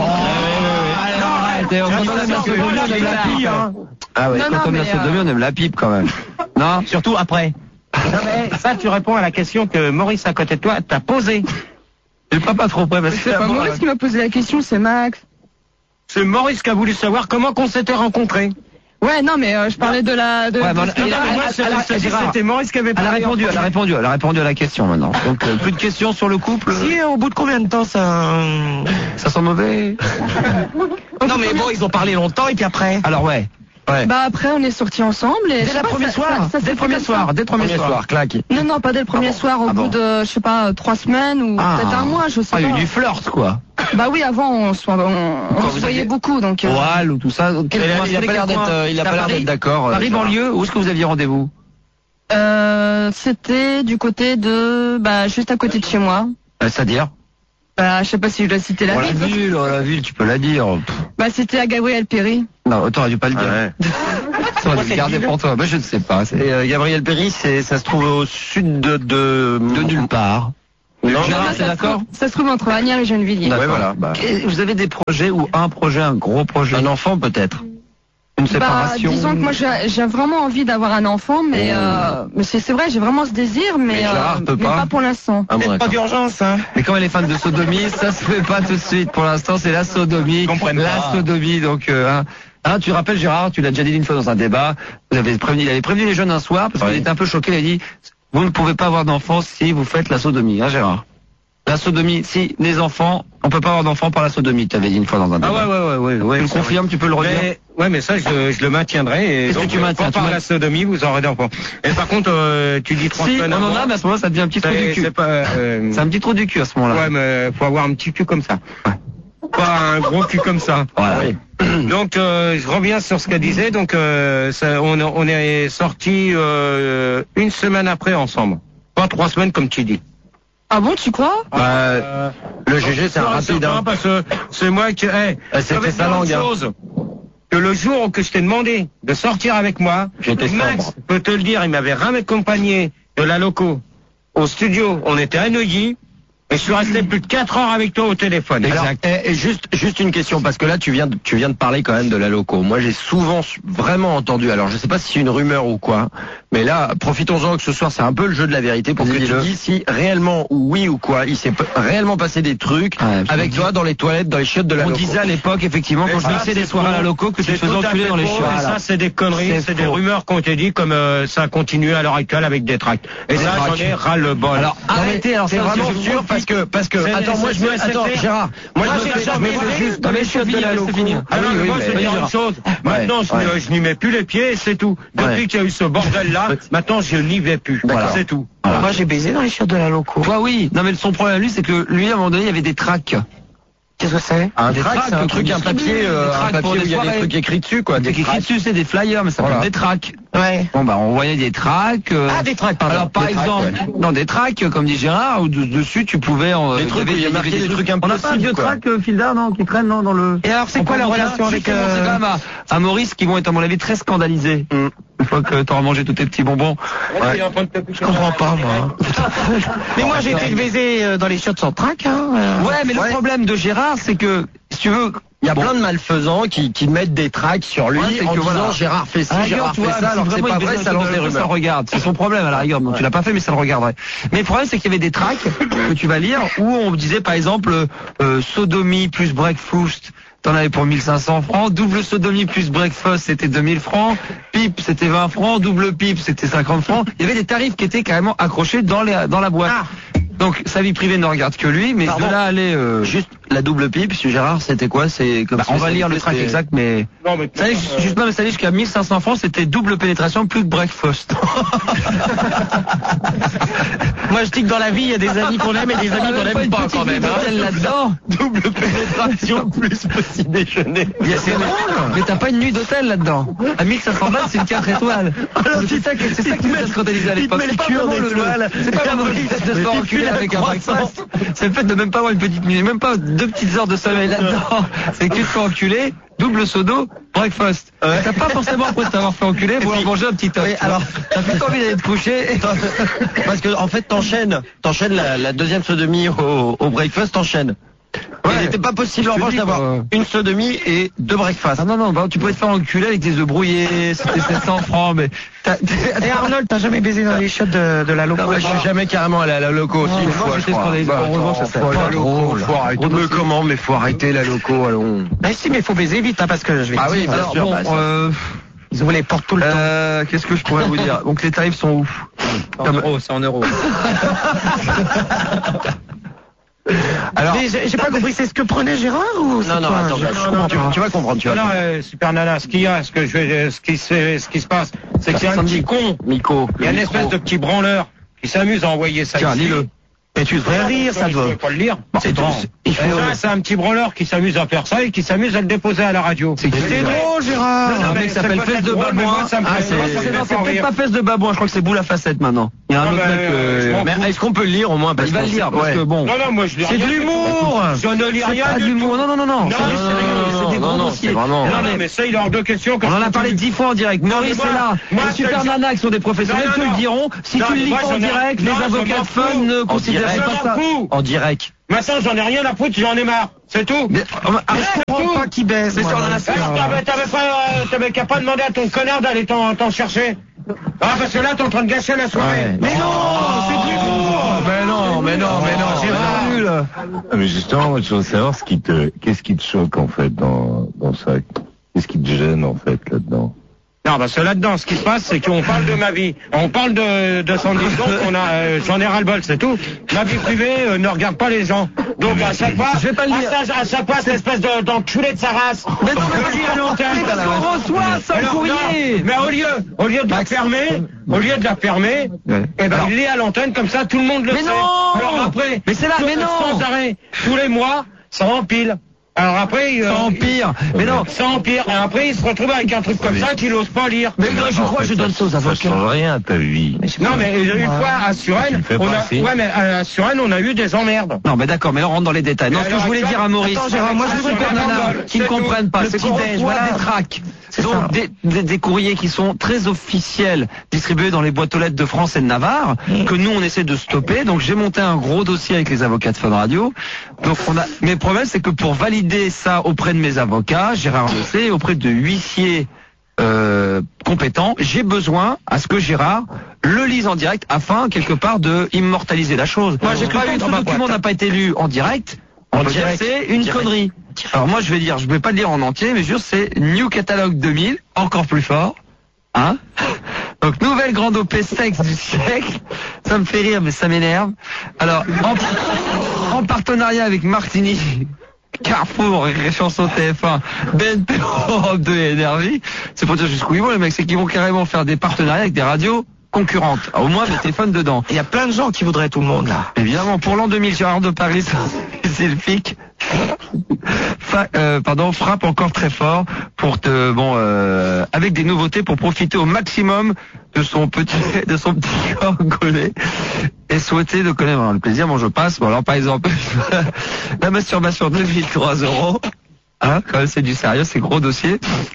Ah ouais, Non, quand non, on vient mais, se demi, on aime la pipe quand même. Non? Surtout après. Non, mais ça, tu réponds à la question que Maurice à côté de toi t'a posée. J'ai pas trop près parce que C'est pas Maurice qui m'a posé la question, c'est Max. C'est Maurice qui a voulu savoir comment qu'on s'était rencontrés. Ouais, non, mais je parlais de la... Ouais, mais Moi, c'était Maurice qui avait Elle a parlé. répondu à la question maintenant. Donc plus de questions sur le couple. Si, au bout de combien de temps ça... Ça sent mauvais. Non mais bon, ils ont parlé longtemps et puis après... Alors ouais. Bah après, on est sortis ensemble et... Dès le premier soir. Dès le premier soir, claque. Non, pas dès le premier soir, au bout de, je sais pas, 3 semaines ou peut-être un mois, je sais Ah, il y a pas. eu du flirt quoi. Bah oui, avant on se vous voyait aviez- beaucoup, donc. Voile ou tout ça. Il a pas l'air d'être d'accord. Paris banlieue, où est-ce que vous aviez rendez-vous? C'était du côté de, bah juste à côté de chez moi. C'est-à-dire? Bah je sais pas si je dois citer la ville. La ville, tu peux la dire. Bah c'était à Gabriel Péry. Non, t'aurais dû pas le dire. Ouais. T'aurais dû le garder pour toi. Moi, je ne sais pas. Et Gabriel Péry, ça se trouve au sud de nulle part. Non, Gérard, Ça c'est se d'accord? trouve- Ça se trouve entre Agnières et Gennevilliers. Ouais, voilà. Bah, Vous avez des projets ou un projet, un gros projet? un enfant peut-être. Une Bah, séparation? disons que moi j'ai vraiment envie d'avoir un enfant, mais c'est vrai, j'ai vraiment ce désir, mais Gérard peut mais pas. pas pour l'instant. Ah, bon, Pas d'accord. d'urgence, hein. Mais comme elle est fan de sodomie, ça se fait pas tout de suite. Pour l'instant, c'est la sodomie. La sodomie, donc, tu rappelles Gérard, tu l'as déjà dit une fois dans un débat, il avait prévenu les jeunes un soir, parce qu'il était un peu choqué, il a dit, vous ne pouvez pas avoir d'enfants si vous faites la sodomie, hein Gérard? La sodomie, si les enfants, on peut pas avoir d'enfants par la sodomie, tu avais dit une fois dans un débat. ouais. Tu le confirmes, tu peux le redire? Mais ça, je le maintiendrai. Et Qu'est-ce que donc, tu maintiens? par la sodomie, vous aurez d'enfants. Et par contre, tu dis 3 Si, semaines on en avant, a, mais à ce moment-là, ça devient un petit trou du cul. c'est pas... C'est un petit trou du cul à ce moment-là. Ouais, mais faut avoir un petit cul comme ça. Pas un gros cul comme ça. Ouais. Donc, je reviens sur ce qu'elle disait. Donc, on est sortis une semaine après ensemble. Pas 3 semaines comme tu dis. Ah bon, tu crois? Le GG, c'est un rapide. Hein. Parce que c'est moi qui... c'était sa langue. Hein. Que le jour que je t'ai demandé de sortir avec moi, J'étais Max sobre. peut te le dire, il m'avait raccompagné de la loco au studio. On était à Neuilly. Et je suis resté plus de 4 heures avec toi au téléphone. Alors, et juste une question, parce que là tu viens de parler quand même de la loco. Moi j'ai souvent vraiment entendu, alors je sais pas si c'est une rumeur ou quoi, mais là profitons-en que ce soir c'est un peu le jeu de la vérité pour que tu dis si réellement ou oui ou quoi, il s'est réellement passé des trucs avec toi dans les toilettes, dans les chiottes de la On loco. disait à l'époque, effectivement, quand je mixais des soirées à la loco, que tu te faisais enculer dans les chiottes. Et ça, c'est des conneries, c'est des rumeurs qu'on t'a dit, comme ça continue à l'heure actuelle avec des tracts. Et ça, j'en ai ras le bol. Alors, arrêtez, alors C'est ça, vraiment je vous sûr parce que attends moi je me attends Gérard, moi je me fais juste dans les chiottes de la loco. Ah non, mais moi, je vais dire une chose. Maintenant, je n'y mets plus les pieds et c'est tout. Depuis qu'il y a eu ce bordel-là, maintenant, je n'y vais plus. Voilà, c'est tout. Moi, j'ai baisé dans les chiottes de la loco. Toi, oui. Non, mais son problème, lui, c'est que lui, à un moment donné, il y avait des tracts. Qu'est-ce que c'est? Un Des tract, c'est un tracts truc, qu'on un papier distribue, des tracts pour où des il y a des soirées. trucs écrits dessus quoi. Des écrit tracts. dessus, c'est des flyers, mais ça Voilà. s'appelle des tracts. Ouais. Bon, bah, on voyait des tracts. Ah, des tracts, pardon. Alors, par Des tracts, exemple, non, des tracts, comme dit Gérard, où dessus, tu pouvais Des trucs où il y a marqué des trucs On n'a pas un impossibles, vieux quoi. tract, Fildar, non, qui traîne, non, dans le... Et alors, c'est quoi la relation avec... C'est quand même à Maurice qui vont être, à mon avis, très scandalisés. Une fois que t'auras mangé tous tes petits bonbons. Je comprends pas, moi. Mais moi, j'ai été baisé dans les chiottes sans trac, hein. Ouais, mais le problème de Gérard, c'est que, si tu veux, Il y a plein de malfaisants qui mettent des tracts sur lui Ouais, c'est en que disant voilà. Gérard fait ci, À la Gérard rigueur, tu fait vois, ça, alors que c'est vraiment pas il vrai, faisait ça un lance truc des comme ça, rumeurs. regarde, c'est son problème à la rigueur. Donc tu l'as pas fait, mais ça le regarderait. Mais le problème, c'est qu'il y avait des tracts que tu vas lire où on disait par exemple sodomie plus breakfast. T'en avais pour 1500 francs, double sodomie plus breakfast c'était 2000 francs, pipe c'était 20 francs, double pipe c'était 50 francs. Il y avait des tarifs qui étaient carrément accrochés dans la boîte. Donc sa vie privée ne regarde que lui, mais Pardon. de là à aller Juste la double pipe, monsieur Gérard, c'était quoi? C'est comme on va lire le tract exact, mais Non, mais ça allait jusqu'à 1500 francs, c'était double pénétration plus breakfast. Moi, je dis que dans la vie, il y a des amis qu'on aime et des amis qu'on n'aime pas, quand même. hein. Là-dedans. double pénétration plus petit déjeuner. Mais t'as pas une nuit d'hôtel là-dedans. À 1500 balles, c'est une 4 étoiles. C'est ça qui nous a scandalisé à l'époque. Il te met pas en étoile. C'est pas le fait de se faire enculer avec un breakfast. C'est le fait de même pas avoir une petite minute, même pas 2 petites heures de sommeil là-dedans. C'est que tu te fais enculer, double sodo, breakfast. T'as pas forcément après t'avoir fait enculer, vouloir manger un petit toast. Oui, alors, t'as plutôt envie d'aller te coucher. Parce que en fait t'enchaînes la deuxième sodomie au breakfast, t'enchaînes. Ouais. Il n'était pas possible en Je te revanche dis, d'avoir quoi. une sodomie et 2 breakfasts. Ah non, bah, tu pouvais te faire enculer avec des œufs brouillés, c'était 700 francs, mais... Et Arnold, t'as jamais baisé dans les chiottes de la loco? Non, mais je suis jamais carrément allé à la loco aussi une moi, fois, je j'étais crois. scandalisé. Bah, Heureusement, attends, ça, c'est faut aller à pas la loco, drôle. faut arrêter. Drôle Mais aussi. comment? Mais faut arrêter la loco, allons. Mais si, mais faut baiser vite, hein, parce que je vais Ah te oui, dire, bien Alors sûr, bon, bah, ça. ils ouvrent les portes tout le temps. qu'est-ce que je pourrais vous dire? Donc les tarifs sont ouf. c'est en euros. Alors, Mais j'ai pas compris, c'est ce que prenait Gérard ou c'est non, quoi? attends, Je comprends pas. tu vas comprendre, tu vas Voilà, comprendre. Super Nana, ce qui se passe, c'est qu'il y a un petit con, Miko. il y a une espèce de petit branleur qui s'amuse à envoyer ça Tiens, ici. lis-le. Et tu devrais rire, ça Je doit. peux pas le lire. C'est tout. Il faut. C'est un petit branleur qui s'amuse à faire ça et qui s'amuse à le déposer à la radio. C'est drôle, Gérard. Un mec qui s'appelle Fesse de Babouin. Ça me Ah, fait- c'est peut-être pas Fesse de Babouin, je crois que c'est Boule à facette maintenant. Il y a un Ah, autre bah, mec. je m'en Mais est-ce qu'on peut le lire au moins? Il va le lire parce que bon. Non, moi je lis C'est de rien. l'humour. Je ne lis C'est rien pas de du l'humour. tout. Non. Non, C'est des gros non, dossiers. c'est vraiment- Non, mais ça, il est hors de question. On en a parlé 10 fois en direct. Maurice mais est là. moi, Les super je- nanas qui sont des professionnels Non, te le non. diront. Si Non, tu le lis moi, pas en j'en ai- direct, non, les je avocats m'en de fun fous. ne considèrent direct. pas ça. Je m'en fous. En direct. Maintenant, j'en ai rien à foutre, j'en ai marre. C'est tout. Mais, arrête, Je comprends pas qui baisse. Mais moi. ça, on en a Alors, t'avais qu'à pas demander à ton connard d'aller t'en chercher. Ah, parce que là, t'es en train de gâcher la soirée. Mais non, c'est de l'humour. Mais non, Gérard. Ah, mais justement, moi, je veux savoir qu'est-ce qui te choque, en fait, dans ça. Qu'est-ce qui te gêne, en fait, là-dedans? Non, parce que là-dedans, ce qui se passe, c'est qu'on parle de ma vie. On parle de Sandy, donc j'en ai ras-le-bol, c'est tout. Ma vie privée ne regarde pas les gens. Donc à chaque fois, Je vais pas le dire. à chaque fois, cette espèce d'enculé de sa race. Mais non, mais on reçoit ça, le courrier. Mais au lieu de la fermer, eh ben, il est à l'antenne, comme ça, tout le monde le Mais sait. non. Alors après, Mais c'est là, mais non. sans arrêt, tous les mois, ça empile. Alors après, Ça empire. Mais non. ça empire. Et après, il se retrouve avec un truc comme ça qu'il n'ose pas lire. Mais non, je crois que je donne ça aux Ça avocats. change rien à ta vie. Non, mais une fois à Suresnes, Tu le fais pas ici. à Suresnes, on a eu des emmerdes. Non, mais d'accord, mais on rentre dans les détails. Non, ce que je voulais dire à Maurice, Attends, Gérard, moi, je super voudrais nanas parler. qui ne C'est comprennent tout. pas, Le c'est qu'on petit-déj, reçoit voilà. des tracts. C'est Donc ça. des courriers qui sont très officiels, distribués dans les boîtes aux lettres de France et de Navarre, que nous on essaie de stopper. Donc j'ai monté un gros dossier avec les avocats de Fun Radio. Donc mais le problème c'est que pour valider ça auprès de mes avocats, Gérard le sait, auprès de huissiers compétents, j'ai besoin à ce que Gérard le lise en direct afin quelque part de immortaliser la chose. Moi, j'ai Parce pas que eu tant dans que ma ce document boîte. n'a pas été lu en direct. On peut dire que c'est une connerie. Alors moi je vais dire, je vais pas le lire en entier, mais je jure c'est New Catalogue 2000, encore plus fort. Hein? Donc nouvelle grande OP sexe du siècle. Ça me fait rire mais ça m'énerve. Alors en partenariat avec Martini, Carrefour, Chanson TF1, BNP Europe 2 et Énergie, c'est pour dire jusqu'où ils vont les mecs, c'est qu'ils vont carrément faire des partenariats avec des radios concurrentes. Au moins mettez Fun dedans. Il y a plein de gens qui voudraient tout le monde, là. Évidemment, pour l'an 2000, Gérard de Paris, Sylphique, frappe encore très fort pour avec des nouveautés pour profiter au maximum de son petit corps gaulé et souhaiter de connaître le plaisir. Bon, je passe. Bon, alors, par exemple, la masturbation 2003 €. Hein, quand même, c'est du sérieux, c'est gros dossier.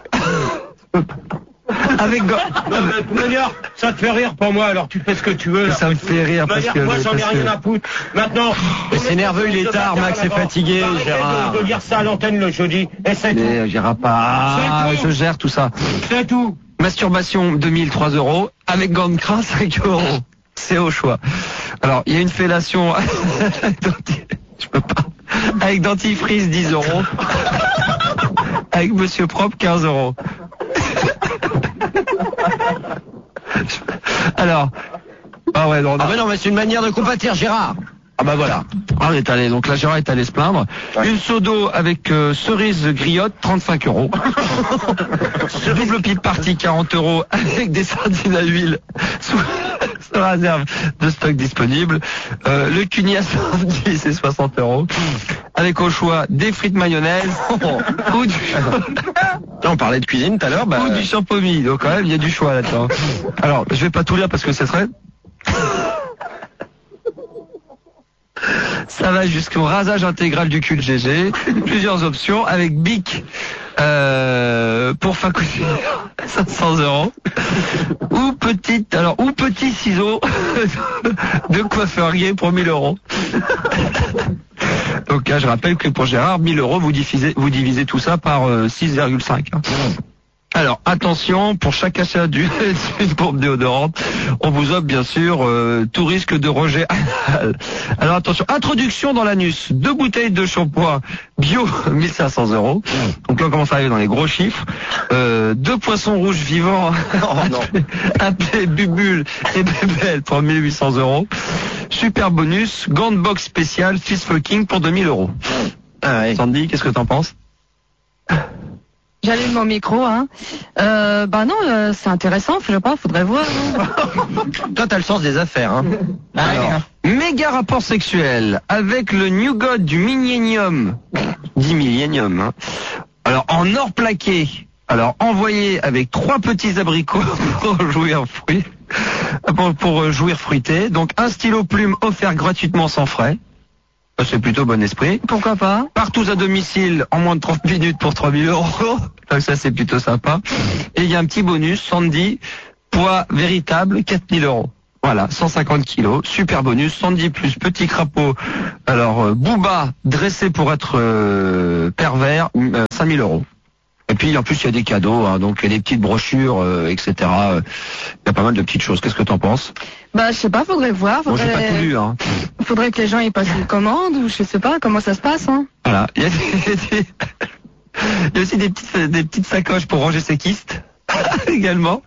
Avec D'ailleurs, ça te fait rire pour moi, alors tu fais ce que tu veux. Là. ça me fait rire parce que Moi, j'en ai rien à foutre. Maintenant, c'est nerveux, il est tard, Max est fatigué, Gérard. de lire ça à l'antenne le jeudi. Et c'est tout. Gérard pas. C'est tout. Je gère tout ça. C'est tout. Masturbation 2003 €, avec gants de crin 5 €. C'est au choix. Alors, il y a une fellation je peux pas. Avec dentifrice 10 €. Avec Monsieur Propre 15 €. Alors, ah ouais, non, Ah mais non, mais c'est une manière de compatir, Gérard. ah bah voilà. Ah, on est allé, donc là Gérard est allé se plaindre. Une seau d'eau avec cerise griotte, 35 €. Double pipe partie, 40 € avec des sardines à huile sous réserve de stock disponible. Le cugni à samedi, c'est 60 €. Avec au choix des frites mayonnaise ou du On parlait de cuisine tout à l'heure, ou du champomis. Donc quand même, il y a du choix là-dedans. Alors, je vais pas tout lire parce que ce serait... Ça va jusqu'au rasage intégral du cul de GG. Plusieurs options avec Bic pour fin couture 500 €. Ou petit ciseau de coiffeurier pour 1000 €. Donc là, je rappelle que pour Gérard, 1000 €, vous divisez tout ça par 6,5. Alors attention, pour chaque achat d'une pompe déodorante, on vous offre bien sûr tout risque de rejet anal. Alors attention, introduction dans l'anus, 2 bouteilles de shampoing bio 1500 €. Donc là on commence à arriver dans les gros chiffres. 2 poissons rouges vivants appelés Bubule et Bébel pour 1800 €. Super bonus, gant de box spécial Fist Fucking pour 2000 €. Ah ouais. Sandy, qu'est-ce que t'en penses? J'allume mon micro, hein. Bah non, c'est intéressant, je sais pas, faudrait voir. Hein. Toi, t'as le sens des affaires, hein. Alors, méga rapport sexuel avec le New God du Millennium. 10 Millennium, hein. Alors, en or plaqué. Alors, envoyé avec 3 petits abricots pour jouir fruité. Donc, un stylo plume offert gratuitement sans frais. C'est plutôt bon esprit. Pourquoi pas? Partout à domicile en moins de 30 minutes pour 3 000 €. Donc ça, c'est plutôt sympa. Et il y a un petit bonus, Sandy, poids véritable, 4 000 €. Voilà, 150 kilos, super bonus, Sandy plus petit crapaud. Alors, Booba, dressé pour être pervers, 5 000 €. Et puis en plus il y a des cadeaux, hein, donc il y a des petites brochures, etc. Il y a pas mal de petites choses. Qu'est-ce que t'en penses? Bah je sais pas, faudrait voir. Moi j'ai pas tout lu, hein. Faudrait que les gens y passent une commande ou je sais pas comment ça se passe, hein. Voilà. Il y a aussi des petites sacoches pour ranger ses kystes également.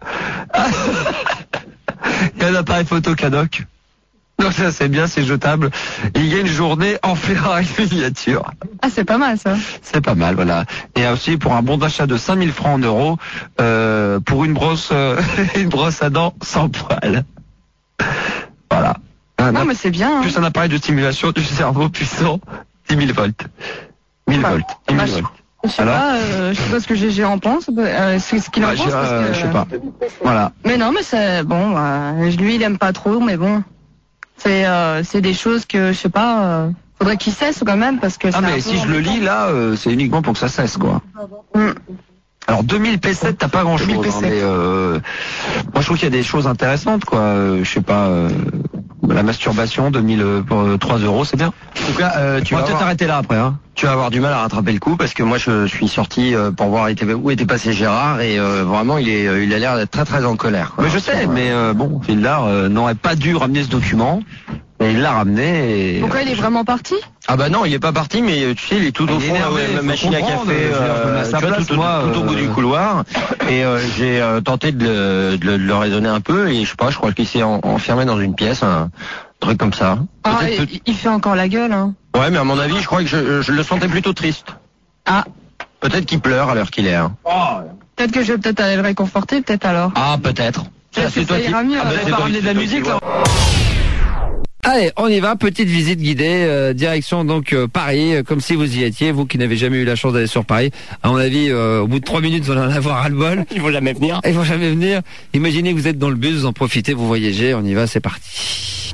Il y a un appareil photo Cadoc. Donc ça c'est bien, c'est jetable. Et il y a une journée en Ferrari miniature. Ah c'est pas mal ça. C'est pas mal, voilà. Et aussi pour un bon d'achat de 5 000 francs en euros, pour une brosse à dents sans poil. Voilà. Non mais c'est bien. Hein. Plus un appareil de stimulation du cerveau puissant, 10 000 volts. 1000 volts. 10 000 volts. Je sais pas ce que GG en pense, c'est ce qu'il en pense. Je sais pas. Voilà. Mais non mais c'est bon, lui il aime pas trop, mais bon. C'est des choses que, je sais pas, faudrait qu'il cesse quand même, parce que... Ah mais si je le lis, là, c'est uniquement pour que ça cesse, quoi. Alors 2000 P7, t'as pas grand chose, hein, mais moi je trouve qu'il y a des choses intéressantes, quoi. Je sais pas, la masturbation, 2000 pour 3 €, c'est bien. En tout cas, tu vas peut-être arrêter là après, hein. Tu vas avoir du mal à rattraper le coup parce que moi je suis sorti pour voir où était passé Gérard et vraiment il a l'air d'être très très en colère, quoi. Mais je sais, mais bon, Fildar n'aurait pas dû ramener ce document. Et il l'a ramené. Et... Pourquoi il est vraiment parti? Ah bah non, il est pas parti, mais tu sais, il est tout au fond, la machine à café, tout au bout du couloir. Et j'ai tenté de le raisonner un peu, et je sais pas, je crois qu'il s'est enfermé dans une pièce, un truc comme ça. Ah, il fait encore la gueule, hein. Ouais, mais à mon avis, je crois que je le sentais plutôt triste. Ah. Peut-être qu'il pleure à l'heure qu'il est. Hein. Peut-être que je vais peut-être aller le réconforter, peut-être alors. Ah, peut-être. C'est toi qui... Vous avez pas ramené de la musique, là? Allez, on y va, petite visite guidée, direction donc Paris, comme si vous y étiez, vous qui n'avez jamais eu la chance d'aller sur Paris. À mon avis, au bout de 3 minutes, vous allez en avoir ras-le-bol. Ils vont jamais venir. Ils vont jamais venir. Imaginez que vous êtes dans le bus, vous en profitez, vous voyagez, on y va, c'est parti.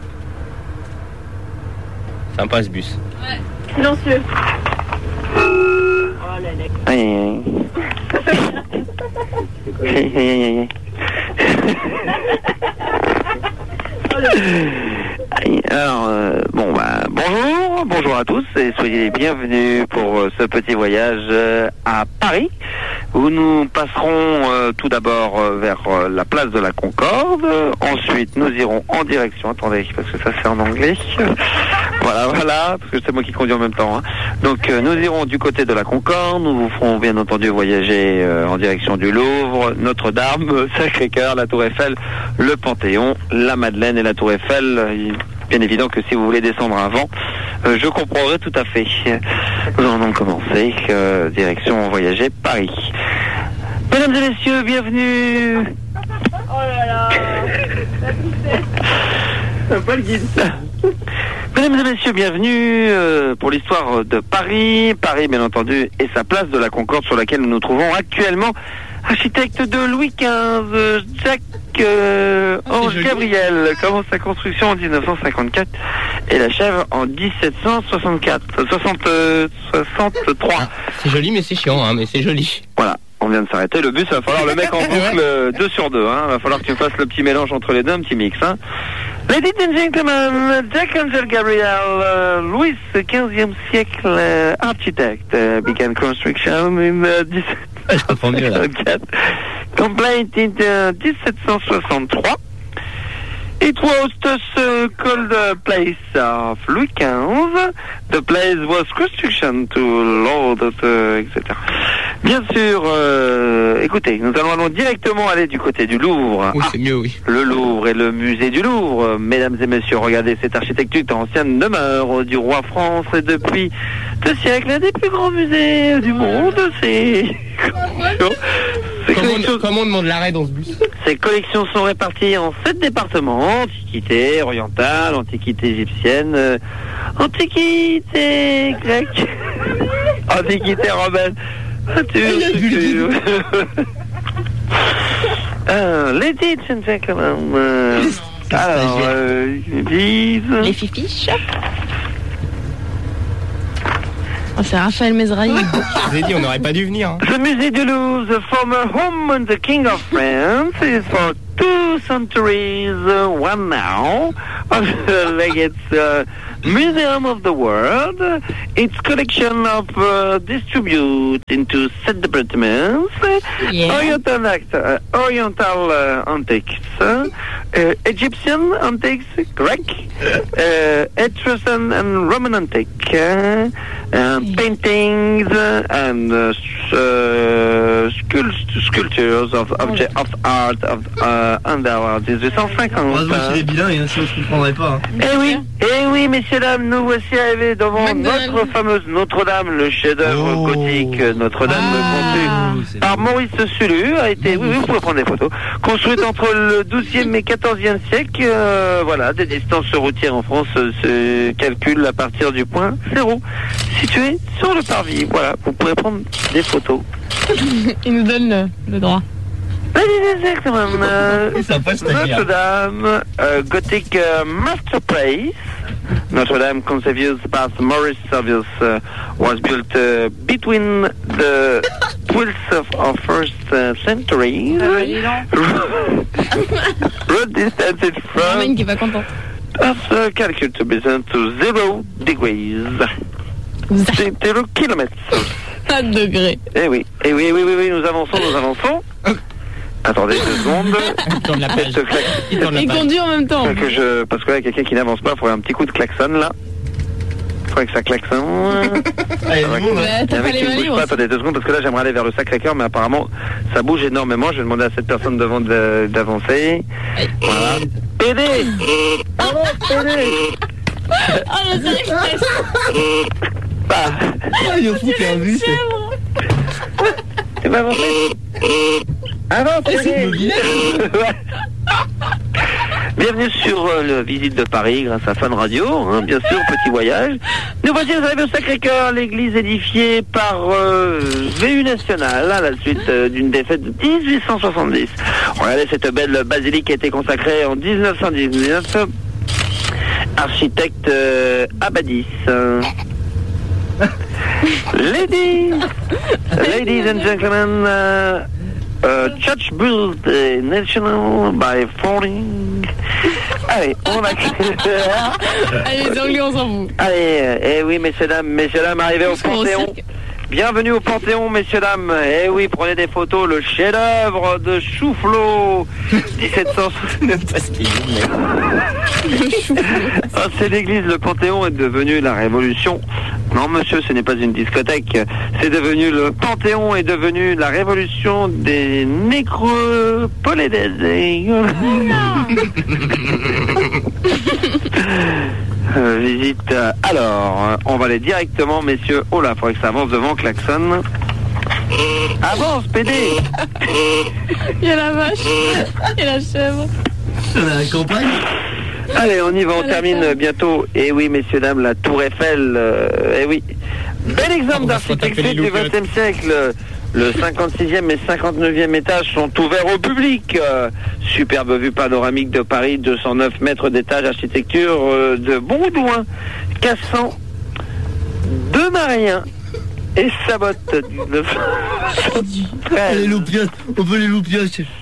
Sympa ce bus. Ouais. Silencieux. Aïe, aïe, aïe. Alors, bonjour à tous et soyez les bienvenus pour ce petit voyage à Paris où nous passerons tout d'abord vers la place de la Concorde. Ensuite, nous irons en direction, attendez, parce que ça c'est en anglais. Voilà, parce que c'est moi qui conduis en même temps. Hein. Donc, nous irons du côté de la Concorde. Nous vous ferons bien entendu voyager en direction du Louvre, Notre-Dame, Sacré-Cœur, la Tour Eiffel, le Panthéon, la Madeleine et la Tour Eiffel. Bien évident que si vous voulez descendre avant, je comprendrai tout à fait. Nous allons donc commencer, direction voyager Paris. Mesdames et messieurs, bienvenue. Oh là là. C'est pas le guide. Mesdames et messieurs, bienvenue pour l'histoire de Paris. Paris, bien entendu, et sa place de la Concorde sur laquelle nous nous trouvons actuellement. Architecte de Louis XV, Jacques Ange Gabriel commence sa construction en 1954 et l'achève en 1763. C'est joli, mais c'est chiant, hein, mais c'est joli. Voilà. On vient de s'arrêter. Le bus, il va falloir le mec en boucle 2 sur 2. Hein. Il va falloir que tu fasses le petit mélange entre les deux, un petit mix. Hein. Ladies and gentlemen, Jacques Angel Gabriel, Louis XVe siècle, architect, began construction in 1764, complete in 1763. It was the called place of Louis XV. The place was construction to Lord, etc. Bien sûr, écoutez, nous allons directement aller du côté du Louvre. Oui, c'est mieux, oui. Le Louvre et le musée du Louvre. Mesdames et messieurs, regardez cette architecture ancienne demeure du roi France et depuis 2 siècles, un des plus grands musées du monde. C'est Comment on demande l'arrêt dans ce bus? Ces collections sont réparties en 7 départements: antiquité orientale, antiquité égyptienne, antiquité grecque, antiquité romaine. Ladies and gentlemen, alors, les fifiches. Oh, c'est Raphaël Mesrahi. Je vous ai dit, on n'aurait pas dû venir. Hein. The Musée du Louvre, the former home of the King of France, is for 2 centuries, one now, like it's Museum of the World. Its collection of distribute into 7 departments: Oriental antiques, Egyptian antiques, Greek, Etruscan and Roman antique, paintings and sculptures of objects of art of under 1850. Heureusement qu'il est bilingue, hein, sinon je ne comprendrais pas. Hein. Eh oui, messieurs dames, nous voici arrivés devant notre fameuse Notre-Dame, le chef-d'œuvre gothique Notre-Dame conçu par Maurice Sullu, a été, oui, vous pouvez prendre des photos, construite entre le 12e et 14e siècle. Voilà, des distances routières en France se calculent à partir du point 0, situé sur le parvis. Voilà, vous pouvez prendre des photos. Il nous donne le droit. Exactement. Notre-Dame, Gothic Masterpiece. Notre-Dame, conceived by Maurice Servius, was built between the 12th of 1st century. Road distance from Earth calculated to be sent to 0 degrees. 0 kilomètres. 4 degrés. Eh oui, nous avançons. Attendez 2 secondes. Il conduit en même temps. Parce que là, quelqu'un qui n'avance pas, il faudrait un petit coup de klaxon là. Il faudrait que ça klaxonne. T'as pas les mains libres. Attendez 2 secondes, parce que là, j'aimerais aller vers le Sacré-Cœur, mais apparemment, ça bouge énormément. Je vais demander à cette personne devant d'avancer. Voilà. PD. Oh, le Sacré-Cœur. Il est fou qu'il y a un bus. Tu vas avancer. Bienvenue sur le Visite de Paris grâce à Fun Radio, hein, bien sûr, petit voyage. Nous voici arrivés au Sacré-Cœur, l'église édifiée par VU National à la suite d'une défaite de 1870. Regardez cette belle basilique qui a été consacrée en 1919. Architecte Abadis. Ladies and gentlemen, church built national by falling. Allez, on va... Allez, les Anglais, on s'en fout. Allez, oui, messieurs, dames, arrivés au Panthéon. Bienvenue au Panthéon, messieurs, dames. Eh oui, prenez des photos, le chef-d'œuvre de Choufflot, 1769. C'est l'église, le Panthéon est devenu la Révolution. Non, monsieur, ce n'est pas une discothèque. C'est devenu le Panthéon, est devenu la Révolution des nécropolédés. Visite. Alors, on va aller directement, messieurs. Oh là, faudrait que ça avance devant, klaxon. Avance, PD. Il y a la vache. Il y a la chèvre. On a la campagne. Allez, on y va, on termine bientôt. Et oui, messieurs, dames, la Tour Eiffel. Eh oui. Bel exemple d'architecture du XXe siècle. Le 56e et 59e étage sont ouverts au public. Superbe vue panoramique de Paris, 209 mètres d'étage, architecture de Baudouin, Cassan, de Marien et Sabotte. Les loupias, on veut les loupias.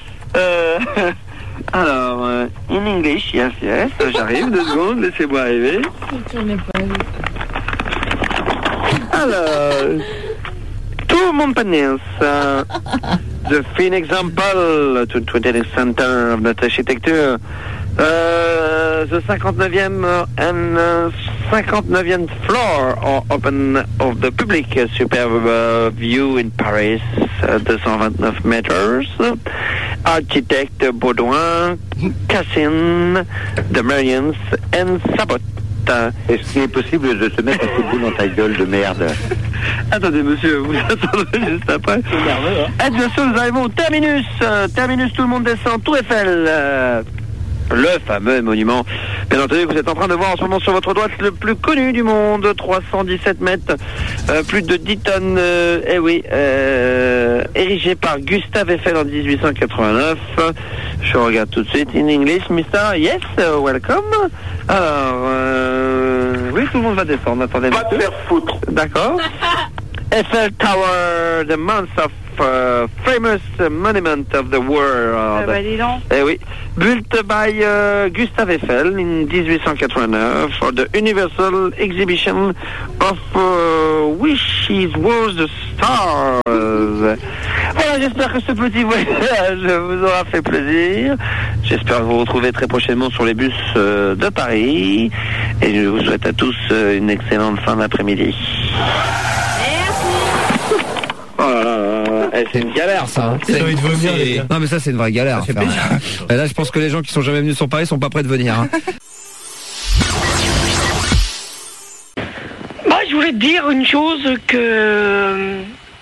Alors, in English, yes, j'arrive, 2 secondes, laissez-moi arriver. Alors... Two Montpensiers, the fine example to the center of the architecture. The 59e and 59th floor are open of the public. Superb view in Paris, 229 meters. Architect Baudouin, Cassin, the Marians and Sabot. Est-ce qu'il est possible de te mettre un coup de boule dans ta gueule de merde? Attendez, monsieur, vous attendez juste après. C'est nerveux, hein. Et bien sûr, nous arrivons au terminus. Terminus, tout le monde descend, Tour Eiffel. Le fameux monument, bien entendu, que vous êtes en train de voir en ce moment sur votre droite, le plus connu du monde, 317 mètres, plus de 10 tonnes, érigé par Gustave Eiffel en 1889. Je regarde tout de suite, in English, mister, yes, welcome. Alors, oui, tout le monde va descendre, attendez. Va te faire foutre. D'accord. Eiffel Tower, the month of famous monument of the world. Dis donc. Eh oui. Built by Gustave Eiffel in 1889 for the Universal Exhibition of Wishes was the Stars. Voilà, j'espère que ce petit voyage vous aura fait plaisir. J'espère vous retrouver très prochainement sur les bus de Paris. Et je vous souhaite à tous une excellente fin d'après-midi. Oh là là là, c'est une galère ça. Hein. Non mais ça c'est une vraie galère. Et là je pense que les gens qui sont jamais venus sur Paris sont pas prêts de venir. Hein. Bah je voulais te dire une chose que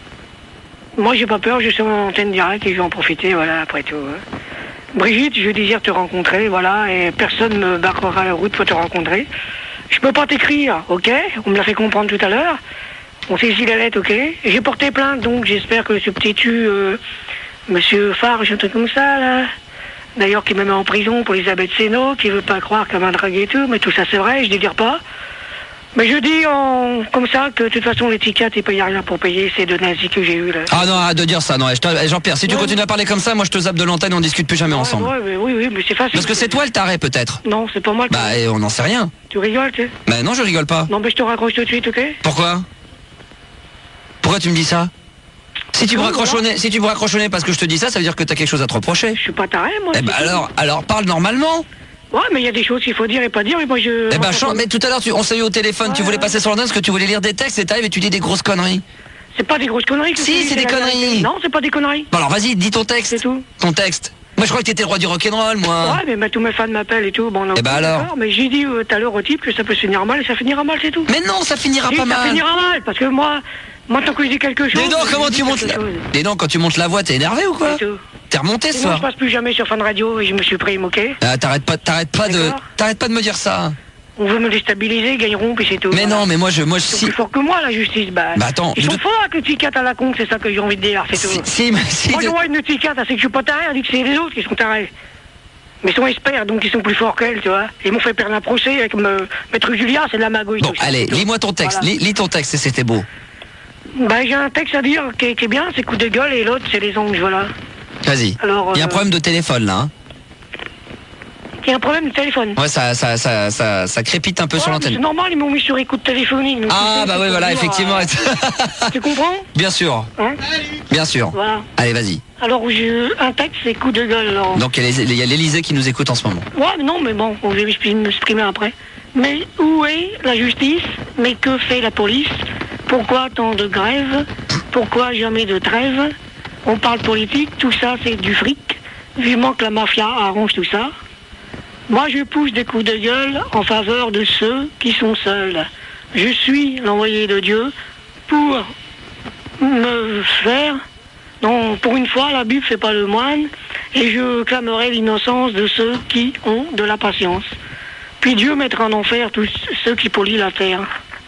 moi j'ai pas peur, je suis en antenne directe et je vais en profiter, voilà, après tout. Brigitte, je désire te rencontrer, voilà, et personne me barrera la route pour te rencontrer. Je peux pas t'écrire, ok? On me l'a fait comprendre tout à l'heure. On saisit la lettre, ok? J'ai porté plainte, donc j'espère que le substitut, monsieur Farge, un truc comme ça, là, d'ailleurs qui me met en prison pour Elisabeth Sénaud, qui veut pas croire qu'elle m'a dragué et tout, mais tout ça c'est vrai, je délire pas. Mais je dis comme ça que de toute façon les tickets, il paye rien pour payer ces deux nazis que j'ai eu là. Ah non, arrête de dire ça, non. Jean-Pierre, si tu continues à parler comme ça, moi je te zappe de l'antenne, on discute plus jamais ensemble. Oui, mais c'est facile. Parce que c'est toi le taré peut-être. Non, c'est pas moi le taré. Bah, on n'en sait rien. Tu rigoles, tu sais? Bah non, je rigole pas. Non, mais je te raccroche tout de suite, ok? Pourquoi? Pourquoi tu me dis ça? Si tu me raccroches au nez parce que je te dis ça, ça veut dire que t'as quelque chose à te reprocher. Je suis pas taré, moi. Eh ben alors parle normalement. Ouais, mais il y a des choses qu'il faut dire et pas dire, mais moi je... Eh ben, mais tout à l'heure, on s'est eu au téléphone, tu voulais passer sur l'antenne parce que tu voulais lire des textes et t'arrives et tu dis des grosses conneries. C'est pas des grosses conneries. Si, c'est des conneries. Non, c'est pas des conneries. Bon alors vas-y, dis ton texte. C'est tout. Ton texte. Moi je crois que t'étais le roi du rock'n'roll, moi. Ouais, mais tous mes fans m'appellent et tout. Bon, eh ben alors. Mais j'ai dit tout à l'heure au type que ça peut se finir mal et ça finira mal, c'est tout. Mais non, ça finira pas mal. Ça finira mal, parce que moi tant que je dis quelque chose... Dis donc, comment tu montes Dis donc, quand tu montes la voix, t'es énervé ou quoi? T'es remonté ce soir? Je passe plus jamais sur Fun Radio et je me suis pris, ok? Ah, t'arrêtes pas de me dire ça. On veut me déstabiliser, ils gagneront, puis c'est tout. Mais non, mais moi Ils sont plus forts que moi, la justice. Bah attends. Ils sont forts avec le ticket à la con, c'est ça que j'ai envie de dire, c'est tout. Moi, je vois une ticket, c'est que je suis pas taré, on dit que c'est les autres qui sont tarés. Mais ils sont experts, donc ils sont plus forts qu'elle, tu vois. Ils m'ont fait perdre un procès avec Maître Julia, c'est de la magouille. Bon, allez, lis-moi ton texte, voilà. Lis ton texte, c'était beau. Bah, j'ai un texte à dire qui est bien, c'est coup de gueule, et l'autre, c'est les anges, voilà. Vas-y. Il y a un problème de téléphone, là, hein. Il y a un problème de téléphone. Ouais, ça crépite un peu sur l'antenne. C'est normal, ils m'ont mis sur écoute téléphonique. Ah, bah ouais, voilà, effectivement. Tu comprends? Bien sûr. Hein? Bien sûr. Voilà. Allez, vas-y. Alors, un texte, c'est coup de gueule. Alors. Donc, il y a l'Élysée qui nous écoute en ce moment. Ouais, non, mais bon, je vais m'exprimer après. Mais où est la justice? Mais que fait la police? Pourquoi tant de grèves? Pourquoi jamais de trêve? On parle politique, tout ça c'est du fric. Vivement que la mafia arrange tout ça. Moi je pousse des coups de gueule en faveur de ceux qui sont seuls. Je suis l'envoyé de Dieu pour me faire... Non, pour une fois la Bible fait pas le moine. Et je clamerai l'innocence de ceux qui ont de la patience. Puis Dieu mettra en enfer tous ceux qui polient la terre.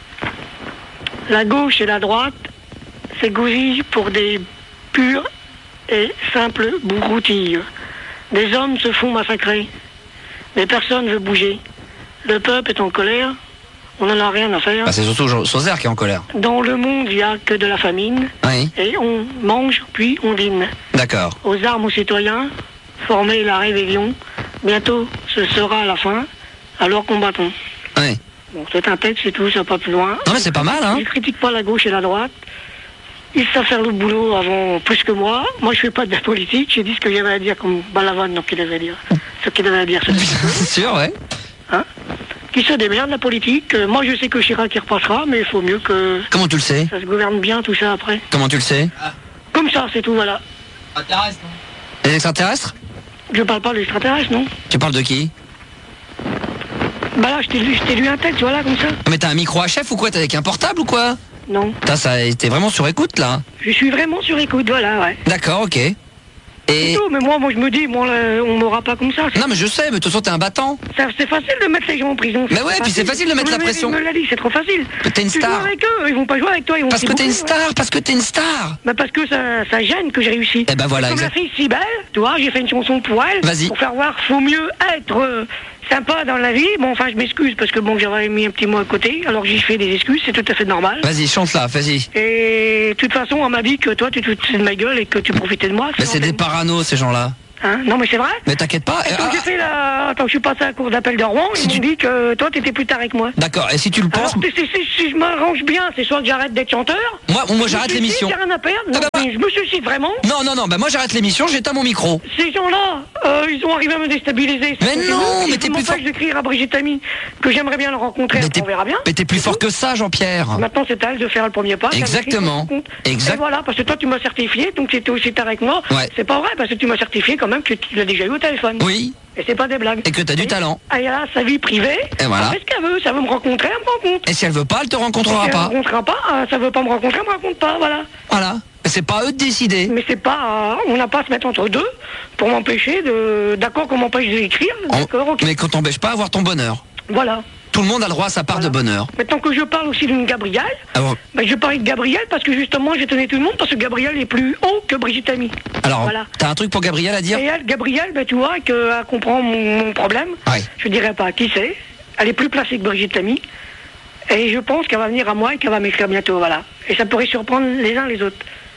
La gauche et la droite s'égousillent pour des pures et simples broutilles. Des hommes se font massacrer, mais personne ne veut bouger. Le peuple est en colère, on n'en a rien à faire. Bah c'est surtout Sauzer qui est en colère. Dans le monde, il n'y a que de la famine, oui. Et on mange, puis on dîne. D'accord. Aux armes aux citoyens, former la rébellion, bientôt ce sera la fin, alors combattons. Oui. Bon, c'est un texte, c'est tout, ça va pas plus loin. Non mais c'est pas mal, hein. Je critique pas la gauche et la droite. Ils savent faire le boulot avant plus que moi. Moi, je fais pas de la politique. J'ai dit ce que j'avais à dire comme Balavoine, donc il devait dire. Ce qu'il devait à dire. C'est sûr, ouais. Hein? Qui se démerde, la politique. Moi, je sais que Chirac, il repassera, mais il faut mieux que... Comment tu le sais? Ça se gouverne bien, tout ça, après. Comment tu le sais? Comme ça, c'est tout, voilà. Extraterrestres, non? Les extraterrestres? Je parle pas des extraterrestres, non? Tu parles de qui? Bah là, je t'ai lu un texte, voilà, comme ça. Mais t'as un micro HF ou quoi? T'as avec un portable ou quoi? Non. T'es vraiment sur écoute, là? Je suis vraiment sur écoute, voilà, ouais. D'accord, ok. Et... Mais moi je me dis, moi, on m'aura pas comme ça. Non mais je sais, mais de toute façon t'es un battant. C'est facile de mettre les gens en prison. Mais ouais, puis c'est facile de mettre la pression. Me l'a dit, c'est trop facile. T'es une star. Tu joues avec eux, ils vont pas jouer avec toi. Parce que t'es une star, parce que t'es une star. Bah parce que ça gêne que j'ai réussi. Et ben voilà, comme la fille si belle, tu vois, j'ai fait une chanson pour elle. Vas-y. Pour faire voir, faut mieux être sympa dans la vie. Bon, enfin, je m'excuse parce que bon, j'avais mis un petit mot à côté, alors j'y fais des excuses, c'est tout à fait normal. Vas-y, chante là, vas-y. Et de toute façon, on m'a dit que toi, tu te foutais de ma gueule et que tu profitais de moi. Mais c'est des paranos, ces gens-là. Hein, non mais c'est vrai. Mais t'inquiète pas. Quand j'ai fait Attends, je suis passé à la cour d'appel de Rouen, ils m'ont dit que toi t'étais plus tard avec moi. D'accord, et si tu le penses... Alors, si je m'arrange bien, c'est soit que j'arrête d'être chanteur... Moi j'arrête l'émission. J'ai rien à perdre, je me suicide vraiment. Non, bah moi j'arrête l'émission, j'éteins mon micro. Ces gens-là, ils ont arrivé à me déstabiliser. Mais non, mais t'es plus fort... Je vais écrire à Brigitte Ami, que j'aimerais bien le rencontrer, on verra bien. Mais t'es plus fort que ça, Jean-Pierre. Maintenant c'est à elle de faire le premier pas. Exactement. Et voilà, parce que toi tu m'as certifié, donc tu étais aussi tard avec moi. Ouais. C'est pas vrai, parce que tu m'as certifié quand même que tu l'as déjà eu au téléphone. Oui. Et c'est pas des blagues. Et que t'as du talent. Ah, elle a sa vie privée. Et voilà. Elle fait ce qu'elle veut. Ça veut me rencontrer, elle me rencontre. Et si elle veut pas, elle te rencontrera pas. Si elle me rencontrera pas, ça veut pas me rencontrer, elle me rencontre pas, voilà. Voilà. C'est pas eux de décider. Mais c'est pas... on n'a pas à se mettre entre deux pour m'empêcher de... D'accord qu'on m'empêche d'écrire, d'accord, ok. Mais qu'on t'empêche pas avoir ton bonheur. Voilà. Tout le monde a le droit à sa part de bonheur. Maintenant que je parle aussi d'une Gabrielle, je parle de Gabrielle parce que justement j'étonnais tout le monde parce que Gabrielle est plus haut que Brigitte Ami. Alors, t'as un truc pour Gabrielle à dire? Et elle, Gabrielle, tu vois, qu'elle comprend mon problème. Ouais. Je dirais pas qui c'est. Elle est plus placée que Brigitte Ami. Et je pense qu'elle va venir à moi et qu'elle va m'écrire bientôt, voilà. Et ça pourrait surprendre les uns les autres.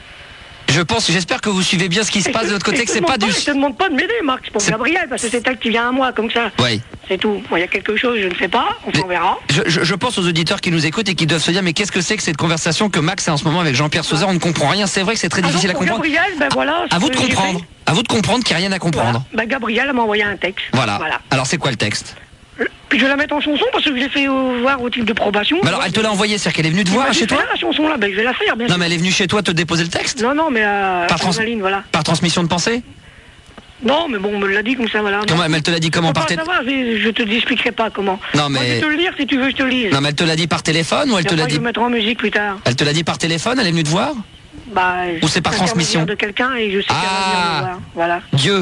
J'espère que vous suivez bien ce qui se passe de l'autre côté, que c'est pas du... Je te demande pas de m'aider, Marc, c'est pour Gabrielle, parce que c'est elle qui vient à moi, comme ça. Oui. C'est tout. Bon, il y a quelque chose, je ne sais pas, on verra. Je pense aux auditeurs qui nous écoutent et qui doivent se dire, mais qu'est-ce que c'est que cette conversation que Max a en ce moment avec Jean-Pierre Sauzet? On ne comprend rien, c'est vrai que c'est très difficile à comprendre. Gabrielle, voilà. À vous de comprendre. À vous de comprendre qu'il n'y a rien à comprendre. Voilà. Gabrielle m'a envoyé un texte. Voilà. Alors c'est quoi le texte? Puis je vais la mettre en chanson parce que je l'ai fait voir au type de probation. Mais alors elle te l'a envoyé, c'est-à-dire qu'elle est venue te voir chez toi? La chanson là, je vais la faire bien sûr. Non mais elle est venue chez toi te déposer le texte? Non mais voilà. Par transmission de pensée? Non mais bon, on me l'a dit comme ça, voilà. Comment elle te l'a dit comment par téléphone? Je te expliquerai pas comment. Non mais... Moi, je vais te le lire si tu veux, je te le lise. Non mais elle te l'a dit par téléphone ou elle te l'a dit... Je vais mettre en musique plus tard. Elle te l'a dit par téléphone, elle est venue te voir? Ou c'est par transmission? De quelqu'un et je sais qu'elle va venir me voir. Voilà. Dieu.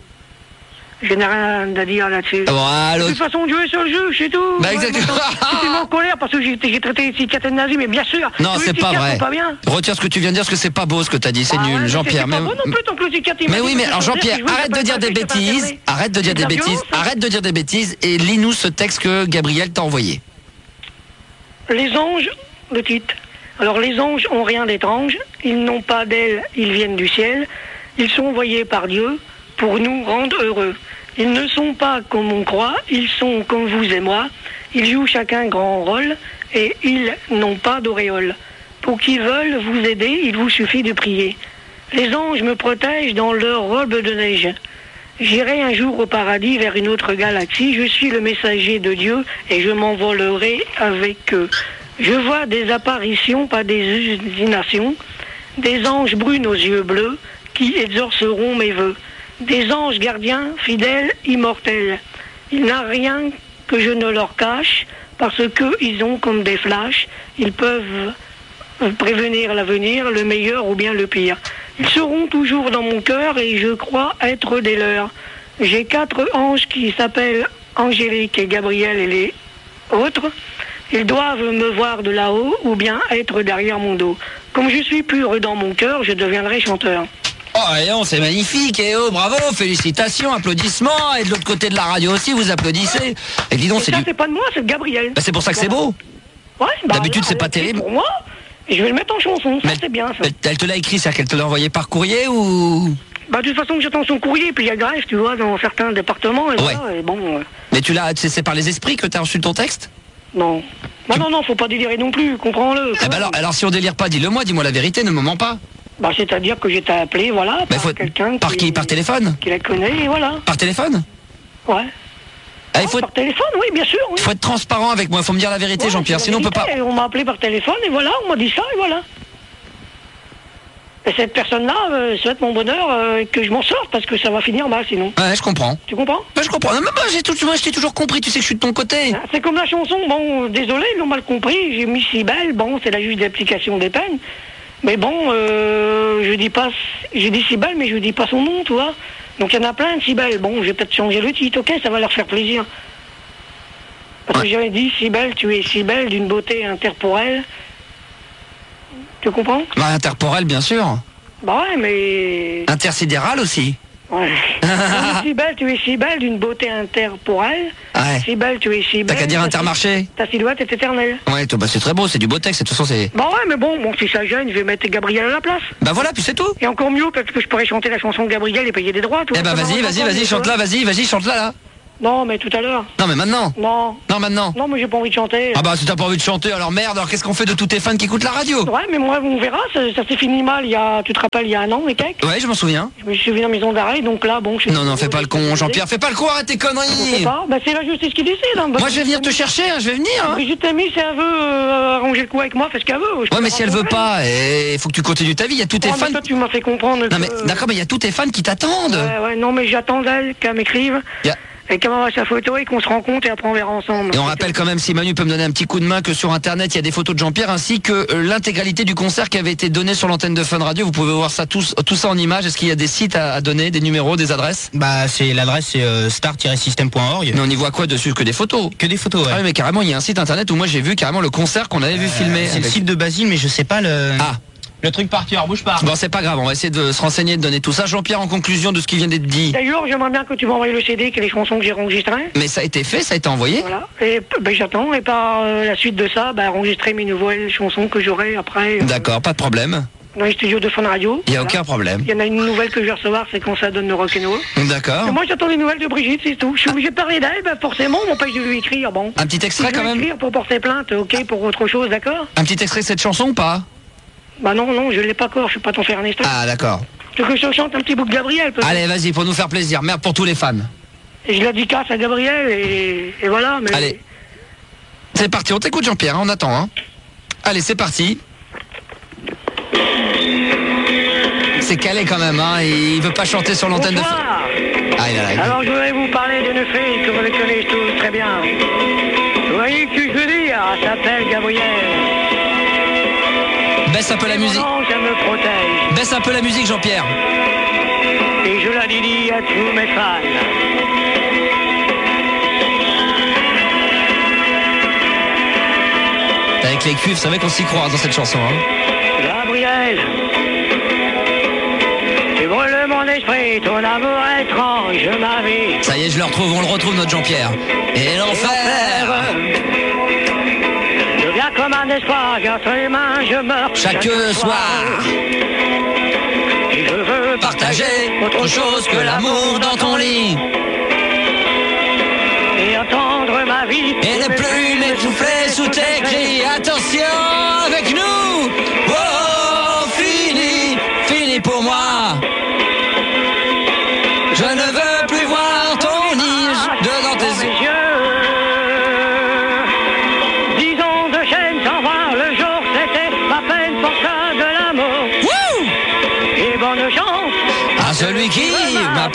Je n'ai rien à dire là-dessus. De toute façon, Dieu est sur le jeu, c'est tout. Bah exactement. Je suis en colère parce que j'ai traité les psychiatres nazis, mais bien sûr. Non, c'est pas vrai. Retire ce que tu viens de dire, parce que c'est pas beau ce que t'as dit, c'est nul, Jean-Pierre. C'est pas beau non plus, tant que le psychiatre... Mais oui, mais alors Jean-Pierre, arrête de dire des bêtises, arrête de dire des bêtises, et lis-nous ce texte que Gabrielle t'a envoyé. Les anges, le titre. Alors les anges ont rien d'étrange, ils n'ont pas d'ailes, ils viennent du ciel, ils sont envoyés par Dieu pour nous rendre heureux. Ils ne sont pas comme on croit, ils sont comme vous et moi, ils jouent chacun grand rôle et ils n'ont pas d'auréole. Pour qu'ils veulent vous aider, il vous suffit de prier. Les anges me protègent dans leur robe de neige. J'irai un jour au paradis vers une autre galaxie, je suis le messager de Dieu et je m'envolerai avec eux. Je vois des apparitions, pas des hallucinations, des anges brunes aux yeux bleus qui exauceront mes vœux. Des anges gardiens, fidèles, immortels. Il n'y a rien que je ne leur cache, parce qu'ils ont comme des flashs, ils peuvent prévenir l'avenir, le meilleur ou bien le pire. Ils seront toujours dans mon cœur et je crois être des leurs. J'ai 4 anges qui s'appellent Angélique et Gabriel et les autres. Ils doivent me voir de là-haut ou bien être derrière mon dos. Comme je suis pur dans mon cœur, je deviendrai chanteur. Oh, et non, c'est magnifique, et oh, bravo, félicitations, applaudissements, et de l'autre côté de la radio aussi, vous applaudissez. Et dis donc, c'est c'est pas de moi, c'est de Gabriel. Bah, c'est pour ça que c'est beau. Ouais, d'habitude, c'est pas terrible. Pour moi, et je vais le mettre en chanson, ça c'est bien, ça. Elle te l'a écrit, c'est-à-dire qu'elle te l'a envoyé par courrier, ou... Bah, de toute façon, j'attends son courrier, puis il y a grève, tu vois, dans certains départements, et voilà, et bon... Mais c'est par les esprits que t'as reçu ton texte? Non. Non, faut pas délirer non plus, comprends-le. Eh ben alors si on délire pas, dis-le-moi, dis-moi la vérité, ne me mens pas. Bah, c'est-à-dire que j'étais appelé, voilà, par quelqu'un Par qui? Par téléphone? Qui la connaît, et voilà. Par téléphone? Ouais. Par téléphone, oui, bien sûr. Il faut être transparent avec moi, il faut me dire la vérité, Jean-Pierre, sinon on peut pas... On m'a appelé par téléphone, et voilà, on m'a dit ça, et voilà. Et cette personne-là souhaite mon bonheur que je m'en sorte parce que ça va finir mal sinon. Ouais, je comprends. Tu comprends? Ouais, je comprends. Non, mais moi, je t'ai toujours compris, tu sais que je suis de ton côté. C'est comme la chanson, bon, désolé, ils l'ont mal compris, j'ai mis Cybèle, bon, c'est la juge d'application des peines. Mais bon, je dis pas, j'ai dit Cybèle, mais je dis pas son nom, tu vois. Donc il y en a plein de Cybèle. Bon, je vais peut-être changer le titre, ok, ça va leur faire plaisir. Parce que j'avais dit Cybèle, tu es Cybèle d'une beauté intemporelle. Tu comprends? Bah, intemporelle, bien sûr. Bah ouais, mais... Intersidérale aussi. Ouais. Cybèle, tu es Cybèle d'une beauté intemporelle. Ouais. Cybèle, tu es Cybèle. T'as qu'à dire Intermarché. Ta silhouette est éternelle. Ouais, bah c'est très beau, c'est du beau texte, de toute façon c'est... Bah ouais, mais bon, si ça gêne, je vais mettre Gabriel à la place. Bah voilà, puis c'est tout. Et encore mieux, parce que je pourrais chanter la chanson de Gabriel et payer des droits, tout. Eh bah vas-y, chante-la, vas-y, chante-la là. Non, mais tout à l'heure. Non, mais maintenant. Non. Non, maintenant. Non, mais j'ai pas envie de chanter. Ah bah si t'as pas envie de chanter, alors merde, alors qu'est-ce qu'on fait de tous tes fans qui écoutent la radio? Ouais, mais moi, on verra, ça s'est fini mal, tu te rappelles, il y a un an et quelques. Ouais, je m'en souviens. Je me suis vu en maison d'arrêt, donc là, bon... Non, fais pas le con, Jean-Pierre, fais pas le con, arrête tes conneries. Bah c'est la justice qui décide. Hein. Moi, je vais venir te chercher, hein, je vais venir. Hein. Brigitte Tammy, si elle veut arranger le coup avec moi, fais ce qu'elle veut. Ouais, mais si elle veut pas, il faut que tu continues ta vie, il y a tous tes fans... Toi, tu m'as fait comprendre Non, mais d'accord, mais il y a tous tes fans qui t'attendent. Ouais, non, mais j'attends d'elle qu'elle m'écrive. Et qu'elle m'envoie sa photo et qu'on se rencontre et après on verra ensemble. Et on rappelle quand même, si Manu peut me donner un petit coup de main, que sur internet il y a des photos de Jean-Pierre ainsi que l'intégralité du concert qui avait été donné sur l'antenne de Fun Radio. Vous pouvez voir ça tout ça en images. Est-ce qu'il y a des sites à donner, des numéros, des adresses? Bah c'est l'adresse c'est star-system.org. Mais on y voit quoi dessus? Que des photos? Que des photos, ouais. Ah oui, mais carrément il y a un site internet où moi j'ai vu carrément le concert qu'on avait vu filmer. C'est le site de Basile, mais je sais pas le... Ah. Le truc par cœur, bouge pas. Bon, c'est pas grave, on va essayer de se renseigner, de donner tout ça. Jean-Pierre, en conclusion de ce qui vient d'être dit. D'ailleurs, j'aimerais bien que tu m'envoies le CD, que les chansons que j'ai enregistrées. Mais ça a été fait, ça a été envoyé. Voilà. Et j'attends, et par la suite de ça, enregistrer mes nouvelles chansons que j'aurai après. D'accord, pas de problème. Dans les studios de Fun Radio. Il n'y a aucun problème. Il y en a une nouvelle que je vais recevoir, c'est quand ça donne le rock'n'roll. D'accord. Et moi j'attends les nouvelles de Brigitte, c'est tout. Je suis obligé de parler d'elle, forcément, on m'empêche de lui écrire, bon. Un petit extrait quand même. Écrire pour porter plainte, ok, pour autre chose, d'accord. Un petit extrait de cette chanson ou pas? Bah non, je l'ai pas encore, je vais pas t'en faire un extrait. Ah d'accord. Tu veux que je te chante un petit bout de Gabriel peut-être? Allez, vas-y, pour nous faire plaisir. Merde pour tous les fans. Et je la dédicace à Gabriel et voilà, mais... Allez. C'est parti, on t'écoute Jean-Pierre, on attend. Hein. Allez, c'est parti. C'est calé quand même, hein. Il veut pas chanter sur l'antenne de... Ah, alors je voudrais vous parler d'une fille que vous connaissez tous très bien. Vous voyez que je veux dire, elle s'appelle Gabriel. Baisse un peu la musique. Ça me protège. Baisse un peu la musique, Jean-Pierre. Et je la dédie à tous mes fans. Avec les cuivres, c'est vrai qu'on s'y croit dans cette chanson. Hein. Gabriel, tu brûles mon esprit, ton amour étrange, ma vie. Ça y est, on le retrouve notre Jean-Pierre. Et l'enfer. Je viens comme un espoir, entre les mains, je meurs chaque soir. Et je veux partager autre chose que l'amour dans ton lit. Et entendre ma vie. Et ne plus m'étouffer sous tes cris. Attention avec nous. Oh, fini pour moi. Je ne veux plus voir ton nid dedans tes yeux.